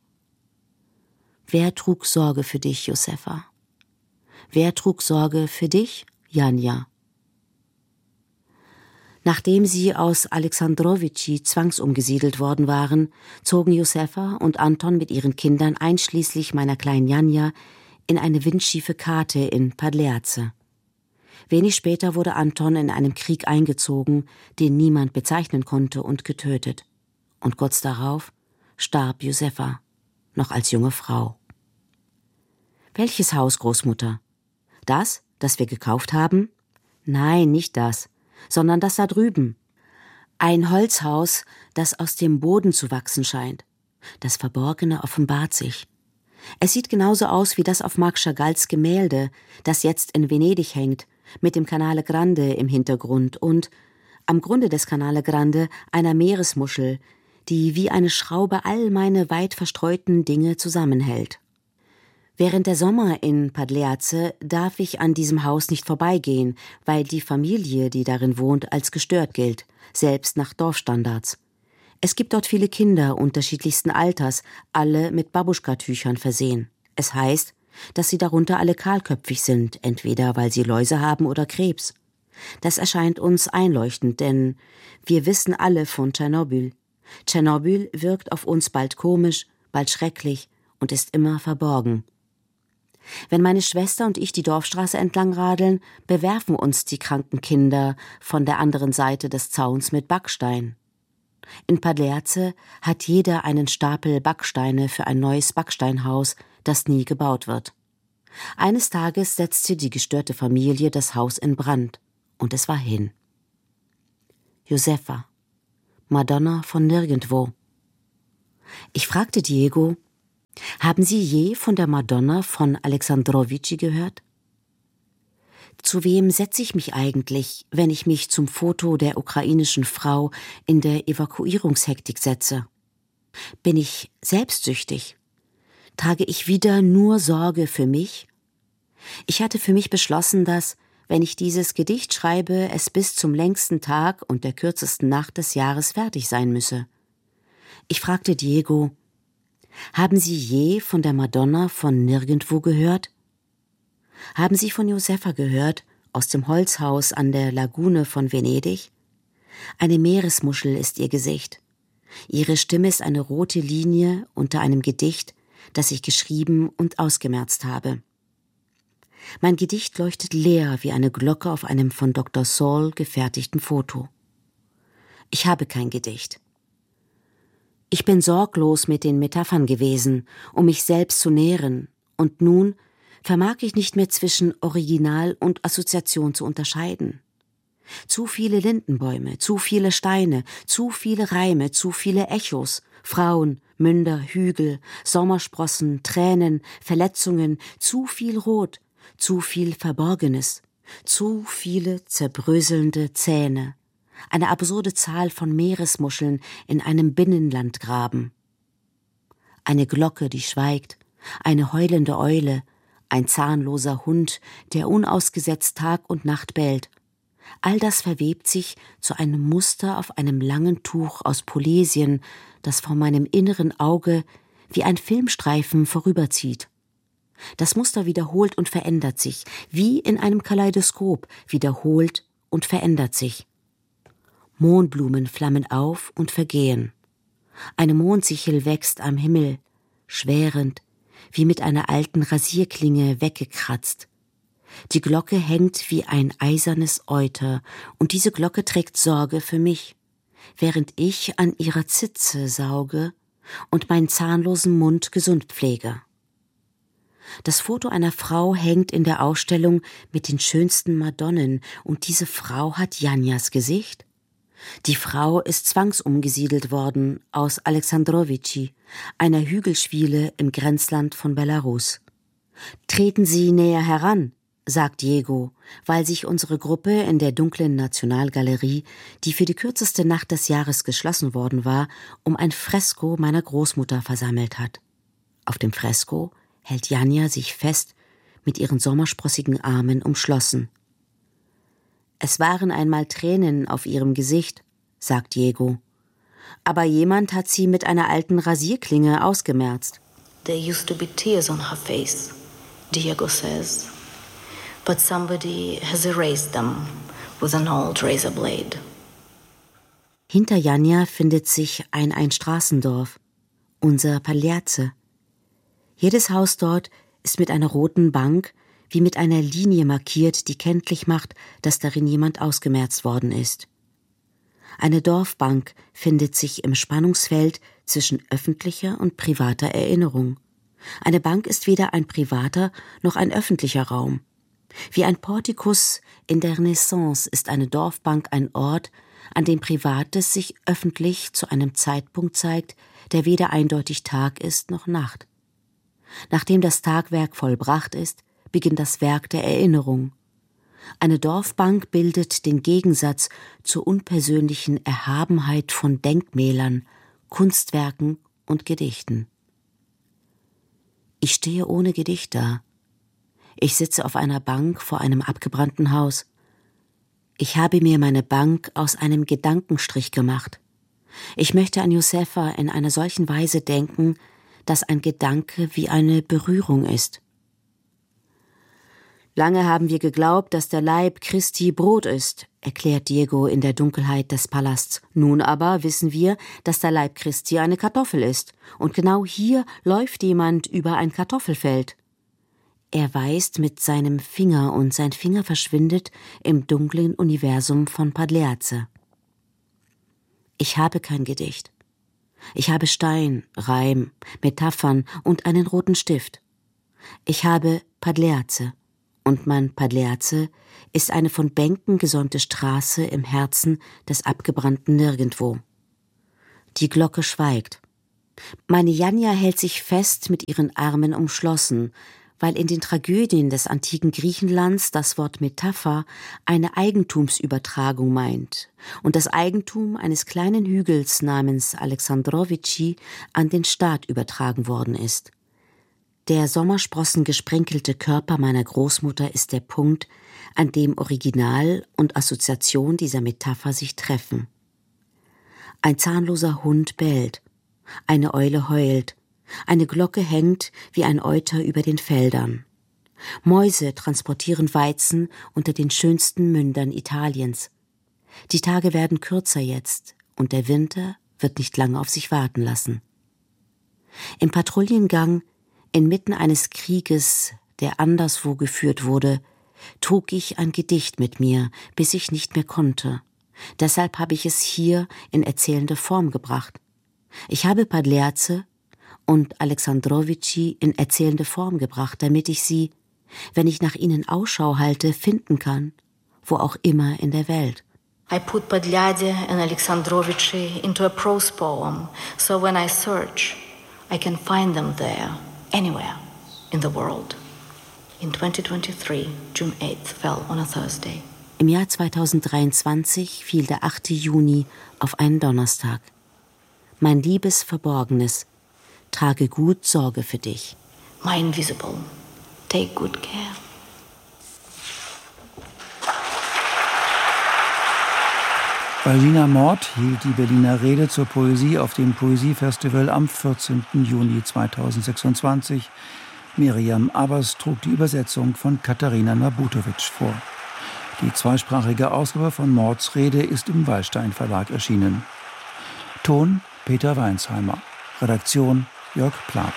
Wer trug Sorge für dich, Josefa? Wer trug Sorge für dich, Janja? Nachdem sie aus Alexandrovici zwangsumgesiedelt worden waren, zogen Josefa und Anton mit ihren Kindern einschließlich meiner kleinen Janja in eine windschiefe Kate in Padleace. Wenig später wurde Anton in einem Krieg eingezogen, den niemand bezeichnen konnte, und getötet. Und kurz darauf starb Josefa, noch als junge Frau. Welches Haus, Großmutter? Das, das wir gekauft haben? Nein, nicht das, sondern das da drüben. Ein Holzhaus, das aus dem Boden zu wachsen scheint. Das Verborgene offenbart sich. Es sieht genauso aus wie das auf Marc Chagalls Gemälde, das jetzt in Venedig hängt, mit dem Canale Grande im Hintergrund und am Grunde des Canale Grande einer Meeresmuschel, die wie eine Schraube all meine weit verstreuten Dinge zusammenhält. Während der Sommer in Padleace darf ich an diesem Haus nicht vorbeigehen, weil die Familie, die darin wohnt, als gestört gilt, selbst nach Dorfstandards. Es gibt dort viele Kinder unterschiedlichsten Alters, alle mit Babuschka-Tüchern versehen. Es heißt, dass sie darunter alle kahlköpfig sind, entweder weil sie Läuse haben oder Krebs. Das erscheint uns einleuchtend, denn wir wissen alle von Tschernobyl. Tschernobyl wirkt auf uns bald komisch, bald schrecklich und ist immer verborgen. Wenn meine Schwester und ich die Dorfstraße entlang radeln, bewerfen uns die kranken Kinder von der anderen Seite des Zauns mit Backstein. In Pagliazze hat jeder einen Stapel Backsteine für ein neues Backsteinhaus, das nie gebaut wird. Eines Tages setzte die gestörte Familie das Haus in Brand, und es war hin. Josefa, Madonna von nirgendwo. Ich fragte Diego: Haben Sie je von der Madonna von Alexandrovici gehört? Zu wem setze ich mich eigentlich, wenn ich mich zum Foto der ukrainischen Frau in der Evakuierungshektik setze? Bin ich selbstsüchtig? Trage ich wieder nur Sorge für mich? Ich hatte für mich beschlossen, dass, wenn ich dieses Gedicht schreibe, es bis zum längsten Tag und der kürzesten Nacht des Jahres fertig sein müsse. Ich fragte Diego: Haben Sie je von der Madonna von nirgendwo gehört? Haben Sie von Josefa gehört, aus dem Holzhaus an der Lagune von Venedig? Eine Meeresmuschel ist ihr Gesicht. Ihre Stimme ist eine rote Linie unter einem Gedicht, das ich geschrieben und ausgemerzt habe. Mein Gedicht leuchtet leer wie eine Glocke auf einem von Doktor Saul gefertigten Foto. Ich habe kein Gedicht. Ich bin sorglos mit den Metaphern gewesen, um mich selbst zu nähren, und nun vermag ich nicht mehr zwischen Original und Assoziation zu unterscheiden. Zu viele Lindenbäume, zu viele Steine, zu viele Reime, zu viele Echos, Frauen, Münder, Hügel, Sommersprossen, Tränen, Verletzungen, zu viel Rot, zu viel Verborgenes, zu viele zerbröselnde Zähne, eine absurde Zahl von Meeresmuscheln in einem Binnenlandgraben. Eine Glocke, die schweigt, eine heulende Eule, ein zahnloser Hund, der unausgesetzt Tag und Nacht bellt. All das verwebt sich zu einem Muster auf einem langen Tuch aus Polesien, das vor meinem inneren Auge wie ein Filmstreifen vorüberzieht. Das Muster wiederholt und verändert sich, wie in einem Kaleidoskop, wiederholt und verändert sich. Mohnblumen flammen auf und vergehen. Eine Mondsichel wächst am Himmel, schwärend, wie mit einer alten Rasierklinge weggekratzt. Die Glocke hängt wie ein eisernes Euter, und diese Glocke trägt Sorge für mich, während ich an ihrer Zitze sauge und meinen zahnlosen Mund gesund pflege. Das Foto einer Frau hängt in der Ausstellung mit den schönsten Madonnen, und diese Frau hat Janjas Gesicht. Die Frau ist zwangsumgesiedelt worden aus Alexandrovici, einer Hügelschwiele im Grenzland von Belarus. »Treten Sie näher heran«, sagt Diego, weil sich unsere Gruppe in der dunklen Nationalgalerie, die für die kürzeste Nacht des Jahres geschlossen worden war, um ein Fresko meiner Großmutter versammelt hat. Auf dem Fresko hält Janja sich fest, mit ihren sommersprossigen Armen umschlossen. »Es waren einmal Tränen auf ihrem Gesicht«, sagt Diego. »Aber jemand hat sie mit einer alten Rasierklinge ausgemerzt.« There used to be tears on her face, Diego says, but somebody has erased them with an old razor blade. Hinter Janja findet sich ein Einstraßendorf, unser Pagliazze. Jedes Haus dort ist mit einer roten Bank wie mit einer Linie markiert, die kenntlich macht, dass darin jemand ausgemerzt worden ist. Eine Dorfbank findet sich im Spannungsfeld zwischen öffentlicher und privater Erinnerung. Eine Bank ist weder ein privater noch ein öffentlicher Raum. Wie ein Portikus in der Renaissance ist eine Dorfbank ein Ort, an dem Privates sich öffentlich zu einem Zeitpunkt zeigt, der weder eindeutig Tag ist noch Nacht. Nachdem das Tagwerk vollbracht ist, beginnt das Werk der Erinnerung. Eine Dorfbank bildet den Gegensatz zur unpersönlichen Erhabenheit von Denkmälern, Kunstwerken und Gedichten. Ich stehe ohne Gedicht da. Ich sitze auf einer Bank vor einem abgebrannten Haus. Ich habe mir meine Bank aus einem Gedankenstrich gemacht. Ich möchte an Josefa in einer solchen Weise denken, dass ein Gedanke wie eine Berührung ist. Lange haben wir geglaubt, dass der Leib Christi Brot ist, erklärt Diego in der Dunkelheit des Palasts. Nun aber wissen wir, dass der Leib Christi eine Kartoffel ist. Und genau hier läuft jemand über ein Kartoffelfeld. Er weist mit seinem Finger und sein Finger verschwindet im dunklen Universum von Pagliazze. Ich habe kein Gedicht. Ich habe Stein, Reim, Metaphern und einen roten Stift. Ich habe Pagliazze, und mein Pagliazze ist eine von Bänken gesonnte Straße im Herzen des abgebrannten Nirgendwo. Die Glocke schweigt. Meine Janja hält sich fest mit ihren Armen umschlossen, weil in den Tragödien des antiken Griechenlands das Wort Metapher eine Eigentumsübertragung meint und das Eigentum eines kleinen Hügels namens Alexandrovici an den Staat übertragen worden ist. Der Sommersprossen gesprenkelte Körper meiner Großmutter ist der Punkt, an dem Original und Assoziation dieser Metapher sich treffen. Ein zahnloser Hund bellt, eine Eule heult, eine Glocke hängt wie ein Euter über den Feldern. Mäuse transportieren Weizen unter den schönsten Mündern Italiens. Die Tage werden kürzer jetzt, und der Winter wird nicht lange auf sich warten lassen. Im Patrouillengang, inmitten eines Krieges, der anderswo geführt wurde, trug ich ein Gedicht mit mir, bis ich nicht mehr konnte. Deshalb habe ich es hier in erzählende Form gebracht. Ich habe Pagliazze und Alexandrovici in erzählende Form gebracht, damit ich sie, wenn ich nach ihnen Ausschau halte, finden kann, wo auch immer in der Welt. I put Pagliazzi and Alexandrovici into a prose poem, so when I search, I can find them there, anywhere in the world. In twenty twenty-three, June eighth fell on a Thursday. Im Jahr zweitausenddreiundzwanzig fiel der achte Juni auf einen Donnerstag. Mein liebes Verborgenes, trage gut Sorge für dich. My invisible, take good care. Balbina Mort hielt die Berliner Rede zur Poesie auf dem Poesiefestival am vierzehnten Juni zweitausendsechsundzwanzig. Miriam Abbas trug die Übersetzung von Katharina Nabutowitsch vor. Die zweisprachige Ausgabe von Morts Rede ist im Wallstein Verlag erschienen. Ton Peter Weinsheimer. Redaktion Jörg Plath.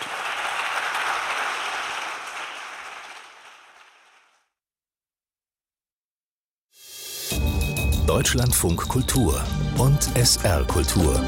Deutschlandfunk Kultur und S R Kultur.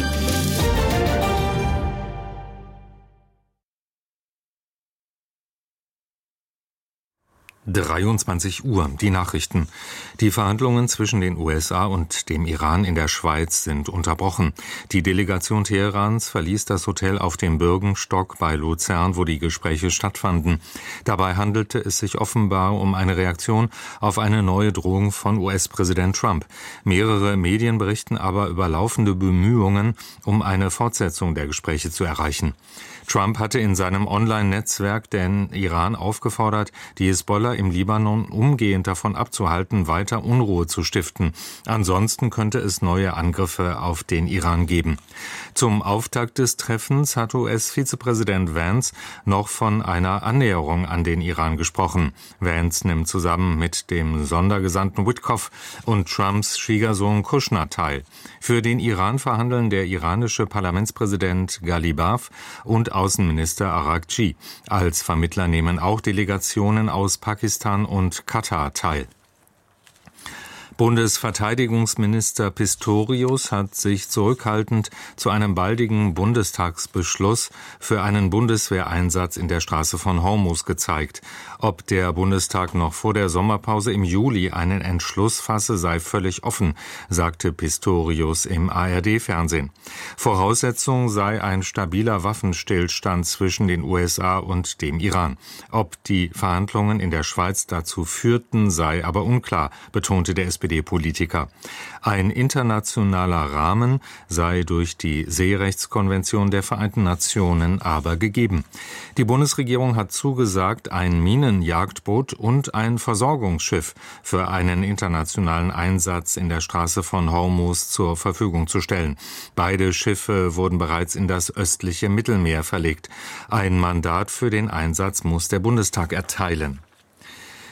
dreiundzwanzig Uhr, die Nachrichten. Die Verhandlungen zwischen den U S A und dem Iran in der Schweiz sind unterbrochen. Die Delegation Teherans verließ das Hotel auf dem Bürgenstock bei Luzern, wo die Gespräche stattfanden. Dabei handelte es sich offenbar um eine Reaktion auf eine neue Drohung von U S-Präsident Trump. Mehrere Medien berichten aber über laufende Bemühungen, um eine Fortsetzung der Gespräche zu erreichen. Trump hatte in seinem Online-Netzwerk den Iran aufgefordert, die Hisbollah im Libanon umgehend davon abzuhalten, weiter Unruhe zu stiften. Ansonsten könnte es neue Angriffe auf den Iran geben. Zum Auftakt des Treffens hat U S-Vizepräsident Vance noch von einer Annäherung an den Iran gesprochen. Vance nimmt zusammen mit dem Sondergesandten Witkoff und Trumps Schwiegersohn Kushner teil. Für den Iran verhandeln der iranische Parlamentspräsident Ghalibaf und Außenminister Araghchi. Als Vermittler nehmen auch Delegationen aus Pakistan und Katar teil. Bundesverteidigungsminister Pistorius hat sich zurückhaltend zu einem baldigen Bundestagsbeschluss für einen Bundeswehreinsatz in der Straße von Hormuz gezeigt. Ob der Bundestag noch vor der Sommerpause im Juli einen Entschluss fasse, sei völlig offen, sagte Pistorius im A R D-Fernsehen. Voraussetzung sei ein stabiler Waffenstillstand zwischen den U S A und dem Iran. Ob die Verhandlungen in der Schweiz dazu führten, sei aber unklar, betonte der S P D-Politiker. Ein internationaler Rahmen sei durch die Seerechtskonvention der Vereinten Nationen aber gegeben. Die Bundesregierung hat zugesagt, ein Minenjagdboot und ein Versorgungsschiff für einen internationalen Einsatz in der Straße von Hormuz zur Verfügung zu stellen. Beide Schiffe wurden bereits in das östliche Mittelmeer verlegt. Ein Mandat für den Einsatz muss der Bundestag erteilen.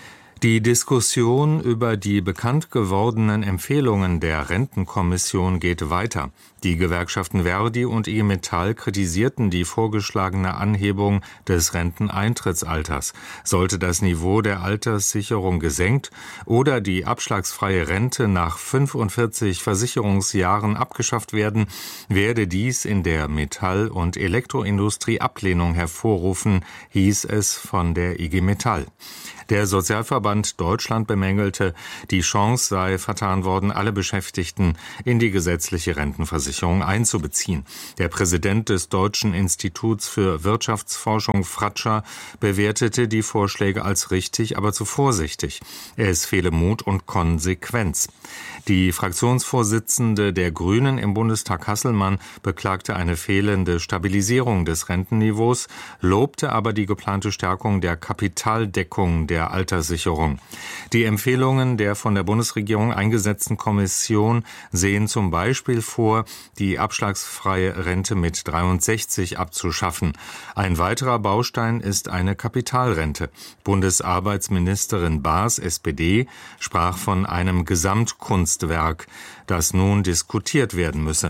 Die Diskussion über die bekannt gewordenen Empfehlungen der Rentenkommission geht weiter. Die Gewerkschaften Verdi und I G Metall kritisierten die vorgeschlagene Anhebung des Renteneintrittsalters. Sollte das Niveau der Alterssicherung gesenkt oder die abschlagsfreie Rente nach fünfundvierzig Versicherungsjahren abgeschafft werden, werde dies in der Metall- und Elektroindustrie Ablehnung hervorrufen, hieß es von der I G Metall. Der Sozialverband Deutschland bemängelte, die Chance sei vertan worden, alle Beschäftigten in die gesetzliche Rentenversicherung einzubeziehen. Der Präsident des Deutschen Instituts für Wirtschaftsforschung, Fratscher, bewertete die Vorschläge als richtig, aber zu vorsichtig. Es fehle Mut und Konsequenz. Die Fraktionsvorsitzende der Grünen im Bundestag, Hasselmann, beklagte eine fehlende Stabilisierung des Rentenniveaus, lobte aber die geplante Stärkung der Kapitaldeckung der Alterssicherung. Die Empfehlungen der von der Bundesregierung eingesetzten Kommission sehen zum Beispiel vor, die abschlagsfreie Rente mit dreiundsechzig abzuschaffen. Ein weiterer Baustein ist eine Kapitalrente. Bundesarbeitsministerin Baas, S P D, sprach von einem Gesamtkunstwerk, das nun diskutiert werden müsse.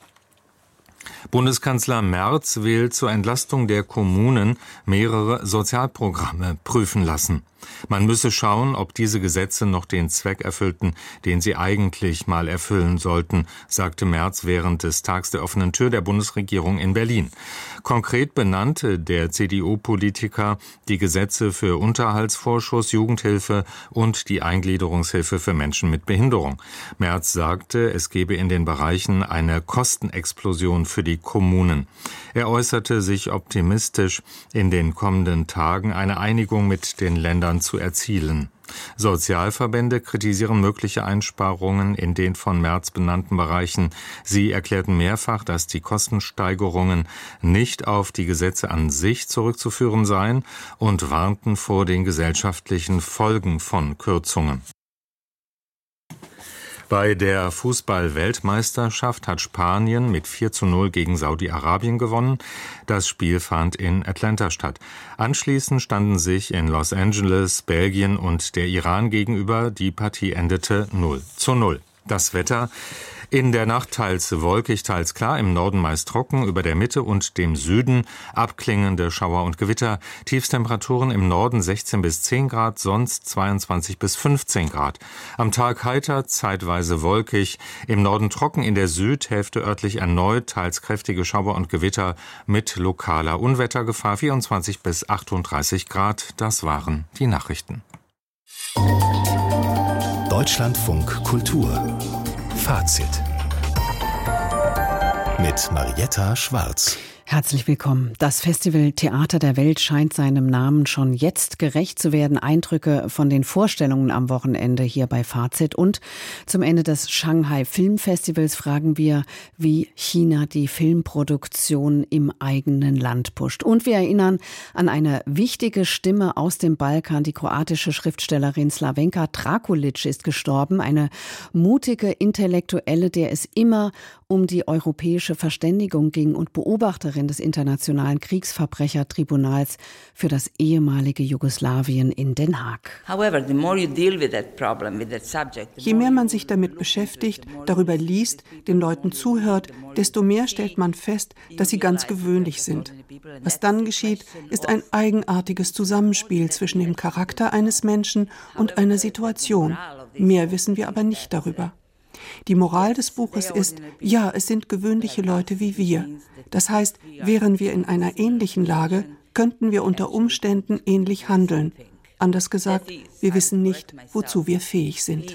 Bundeskanzler Merz will zur Entlastung der Kommunen mehrere Sozialprogramme prüfen lassen. Man müsse schauen, ob diese Gesetze noch den Zweck erfüllten, den sie eigentlich mal erfüllen sollten, sagte Merz während des Tags der offenen Tür der Bundesregierung in Berlin. Konkret benannte der C D U-Politiker die Gesetze für Unterhaltsvorschuss, Jugendhilfe und die Eingliederungshilfe für Menschen mit Behinderung. Merz sagte, es gebe in den Bereichen eine Kostenexplosion für die Kommunen. Er äußerte sich optimistisch, in den kommenden Tagen eine Einigung mit den Ländern zu erzielen. Sozialverbände kritisieren mögliche Einsparungen in den von Merz benannten Bereichen. Sie erklärten mehrfach, dass die Kostensteigerungen nicht auf die Gesetze an sich zurückzuführen seien und warnten vor den gesellschaftlichen Folgen von Kürzungen. Bei der Fußball-Weltmeisterschaft hat Spanien mit vier zu null gegen Saudi-Arabien gewonnen. Das Spiel fand in Atlanta statt. Anschließend standen sich in Los Angeles Belgien und der Iran gegenüber. Die Partie endete null zu null. Das Wetter: in der Nacht teils wolkig, teils klar, im Norden meist trocken, über der Mitte und dem Süden abklingende Schauer und Gewitter. Tiefstemperaturen im Norden sechzehn bis zehn Grad, sonst zweiundzwanzig bis fünfzehn Grad. Am Tag heiter, zeitweise wolkig, im Norden trocken, in der Südhälfte örtlich erneut teils kräftige Schauer und Gewitter mit lokaler Unwettergefahr, vierundzwanzig bis achtunddreißig Grad. Das waren die Nachrichten. Deutschlandfunk Kultur Fazit mit Marietta Schwarz. Herzlich willkommen. Das Festival Theater der Welt scheint seinem Namen schon jetzt gerecht zu werden. Eindrücke von den Vorstellungen am Wochenende hier bei Fazit. Und zum Ende des Shanghai Filmfestivals fragen wir, wie China die Filmproduktion im eigenen Land pusht. Und wir erinnern an eine wichtige Stimme aus dem Balkan. Die kroatische Schriftstellerin Slavenka Drakulic ist gestorben. Eine mutige Intellektuelle, der es immer um die europäische Verständigung ging und Beobachterin des Internationalen Kriegsverbrechertribunals für das ehemalige Jugoslawien in Den Haag. Je mehr man sich damit beschäftigt, darüber liest, den Leuten zuhört, desto mehr stellt man fest, dass sie ganz gewöhnlich sind. Was dann geschieht, ist ein eigenartiges Zusammenspiel zwischen dem Charakter eines Menschen und einer Situation. Mehr wissen wir aber nicht darüber. Die Moral des Buches ist, ja, es sind gewöhnliche Leute wie wir. Das heißt, wären wir in einer ähnlichen Lage, könnten wir unter Umständen ähnlich handeln. Anders gesagt, wir wissen nicht, wozu wir fähig sind.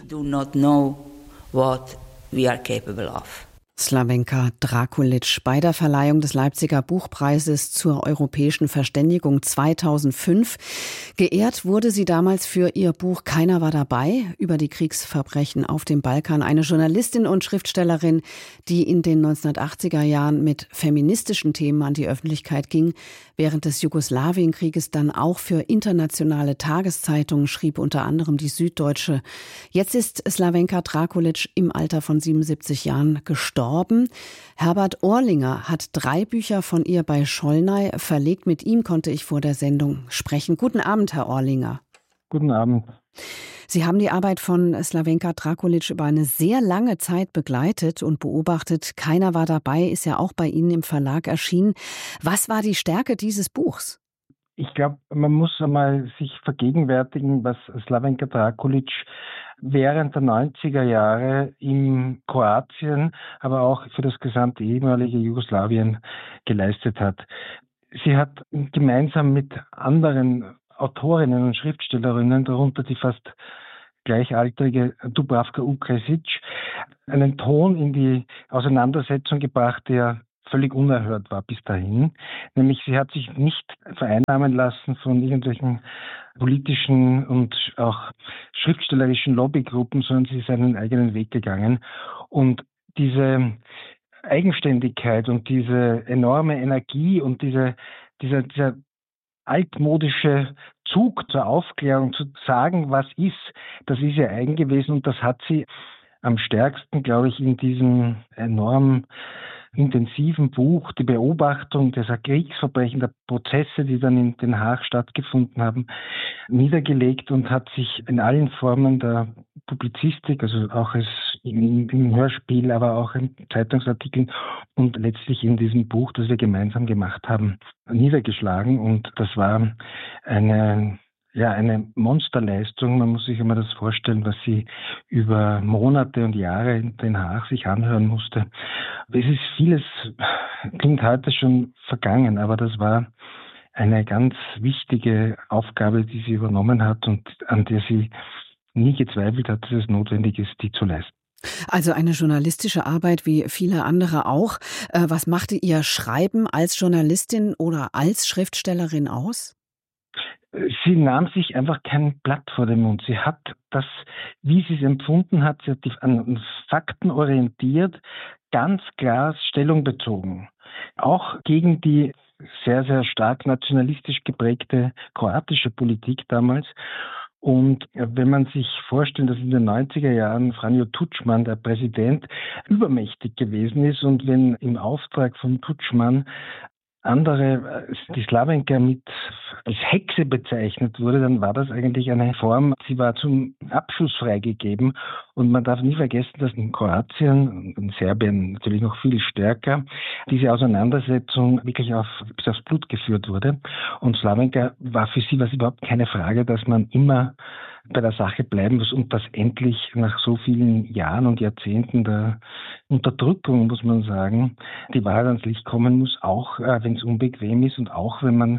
Slavenka Drakulic bei der Verleihung des Leipziger Buchpreises zur europäischen Verständigung zweitausendfünf. Geehrt wurde sie damals für ihr Buch Keiner war dabei über die Kriegsverbrechen auf dem Balkan. Eine Journalistin und Schriftstellerin, die in den neunzehnhundertachtziger Jahren mit feministischen Themen an die Öffentlichkeit ging, während des Jugoslawienkrieges dann auch für internationale Tageszeitungen schrieb, unter anderem die Süddeutsche. Jetzt ist Slavenka Drakulic im Alter von siebenundsiebzig Jahren gestorben. Herbert Orlinger hat drei Bücher von ihr bei Schollnay verlegt. Mit ihm konnte ich vor der Sendung sprechen. Guten Abend, Herr Orlinger. Guten Abend. Sie haben die Arbeit von Slavenka Drakulic über eine sehr lange Zeit begleitet und beobachtet. Keiner war dabei, ist ja auch bei Ihnen im Verlag erschienen. Was war die Stärke dieses Buchs? Ich glaube, man muss einmal sich vergegenwärtigen, was Slavenka Drakulic während der neunziger Jahre in Kroatien, aber auch für das gesamte ehemalige Jugoslawien geleistet hat. Sie hat gemeinsam mit anderen Autorinnen und Schriftstellerinnen, darunter die fast gleichaltrige Dubravka Ukrajić, einen Ton in die Auseinandersetzung gebracht, der völlig unerhört war bis dahin. Nämlich sie hat sich nicht vereinnahmen lassen von irgendwelchen politischen und auch schriftstellerischen Lobbygruppen, sondern sie ist einen eigenen Weg gegangen. Und diese Eigenständigkeit und diese enorme Energie und diese, dieser, dieser altmodische Zug zur Aufklärung, zu sagen, was ist, das ist ihr eigen gewesen und das hat sie am stärksten, glaube ich, in diesem enorm intensiven Buch, die Beobachtung dieser Kriegsverbrechen, der Prozesse, die dann in Den Haag stattgefunden haben, niedergelegt und hat sich in allen Formen der Publizistik, also auch als im, im Hörspiel, aber auch in Zeitungsartikeln und letztlich in diesem Buch, das wir gemeinsam gemacht haben, niedergeschlagen. Und das war eine Ja, eine Monsterleistung. Man muss sich immer das vorstellen, was sie über Monate und Jahre in Den Haag sich anhören musste. Es ist vieles, klingt heute schon vergangen, aber das war eine ganz wichtige Aufgabe, die sie übernommen hat und an der sie nie gezweifelt hat, dass es notwendig ist, die zu leisten. Also eine journalistische Arbeit wie viele andere auch. Was machte Ihr Schreiben als Journalistin oder als Schriftstellerin aus? Sie nahm sich einfach kein Blatt vor den Mund. Sie hat das, wie sie es empfunden hat, sie hat die, an Fakten orientiert, ganz klar Stellung bezogen. Auch gegen die sehr, sehr stark nationalistisch geprägte kroatische Politik damals. Und wenn man sich vorstellt, dass in den neunziger Jahren Franjo Tuđman, der Präsident, übermächtig gewesen ist und wenn im Auftrag von Tuđman andere, die Slavenka mit als Hexe bezeichnet wurde, dann war das eigentlich eine Form, sie war zum Abschuss freigegeben. Und man darf nie vergessen, dass in Kroatien und in Serbien natürlich noch viel stärker diese Auseinandersetzung wirklich auf, bis aufs Blut geführt wurde. Und Slavenka war für sie was überhaupt keine Frage, dass man immer bei der Sache bleiben muss und dass endlich nach so vielen Jahren und Jahrzehnten der Unterdrückung, muss man sagen, die Wahrheit ans Licht kommen muss, auch äh, wenn es unbequem ist und auch wenn man,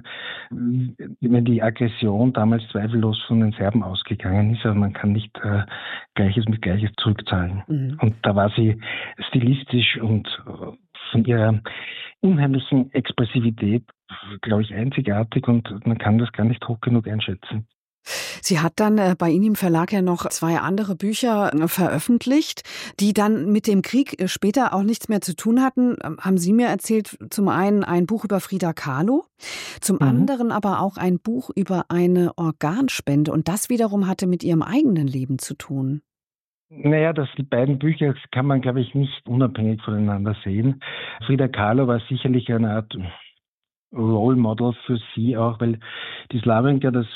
wenn die Aggression damals zweifellos von den Serben ausgegangen ist, aber man kann nicht äh, Gleiches mit Gleiches zurückzahlen. Mhm. Und da war sie stilistisch und von ihrer unheimlichen Expressivität, glaube ich, einzigartig und man kann das gar nicht hoch genug einschätzen. Sie hat dann äh, bei Ihnen im Verlag ja noch zwei andere Bücher äh, veröffentlicht, die dann mit dem Krieg äh, später auch nichts mehr zu tun hatten. Ähm, haben Sie mir erzählt, zum einen ein Buch über Frida Kahlo, zum mhm. anderen aber auch ein Buch über eine Organspende. Und das wiederum hatte mit Ihrem eigenen Leben zu tun. Naja, das, die beiden Bücher kann man, glaube ich, nicht unabhängig voneinander sehen. Frida Kahlo war sicherlich eine Art Role Model für sie auch, weil die Slavenka, das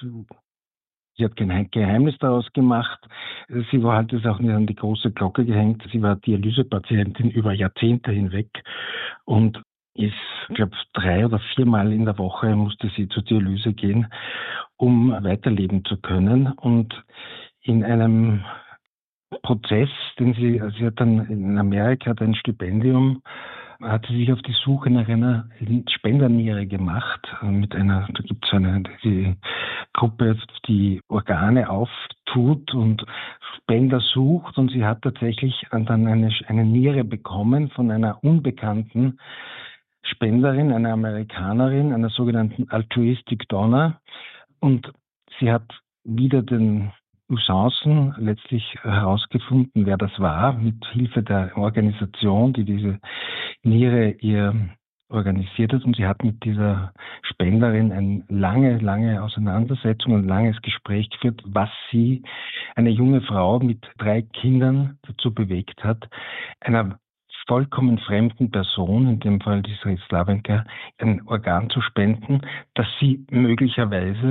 Sie hat kein Geheimnis daraus gemacht. Sie war halt das auch nicht an die große Glocke gehängt. Sie war Dialysepatientin über Jahrzehnte hinweg und ist, ich glaube, drei oder viermal in der Woche musste sie zur Dialyse gehen, um weiterleben zu können. Und in einem Prozess, den sie, sie hat dann in Amerika ein Stipendium, hat sie sich auf die Suche nach einer Spenderniere gemacht. Mit einer, da gibt es eine die Gruppe, die Organe auftut und Spender sucht. Und sie hat tatsächlich dann eine, eine Niere bekommen von einer unbekannten Spenderin, einer Amerikanerin, einer sogenannten Altruistic Donor. Und sie hat wieder den Usancen letztlich herausgefunden, wer das war, mit Hilfe der Organisation, die diese Niere ihr organisiert hat. Und sie hat mit dieser Spenderin eine lange, lange Auseinandersetzung, ein langes Gespräch geführt, was sie, eine junge Frau mit drei Kindern, dazu bewegt hat, einer vollkommen fremden Person, in dem Fall dieser Slavenka, ein Organ zu spenden, das sie möglicherweise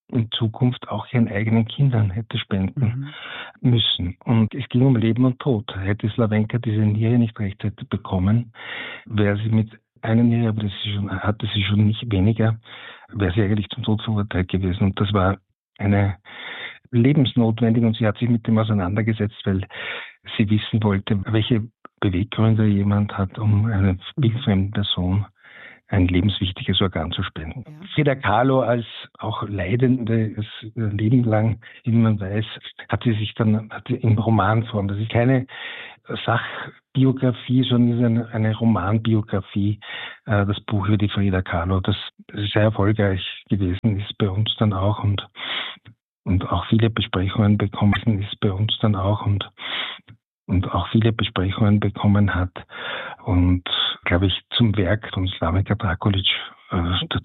in Zukunft auch ihren eigenen Kindern hätte spenden mhm. müssen. Und es ging um Leben und Tod. Hätte Slawenka diese Niere nicht rechtzeitig bekommen, wäre sie mit einer Niere, aber das schon, hatte sie schon nicht weniger, wäre sie eigentlich zum Tod verurteilt gewesen. Und das war eine lebensnotwendig, und sie hat sich mit dem auseinandergesetzt, weil sie wissen wollte, welche Beweggründe jemand hat, um einer wildfremden Person ein lebenswichtiges Organ zu spenden. Ja. Frida Kahlo als auch Leidende, das Leben lang, wie man weiß, hat sie sich dann hat sie in Romanform, das ist keine Sachbiografie, sondern ist eine, eine Romanbiografie, äh, das Buch über die Frida Kahlo, das sehr erfolgreich gewesen ist bei uns dann auch und, und auch viele Besprechungen bekommen ist bei uns dann auch und und auch viele Besprechungen bekommen hat und, glaube ich, zum Werk von Slavenka Drakulić äh,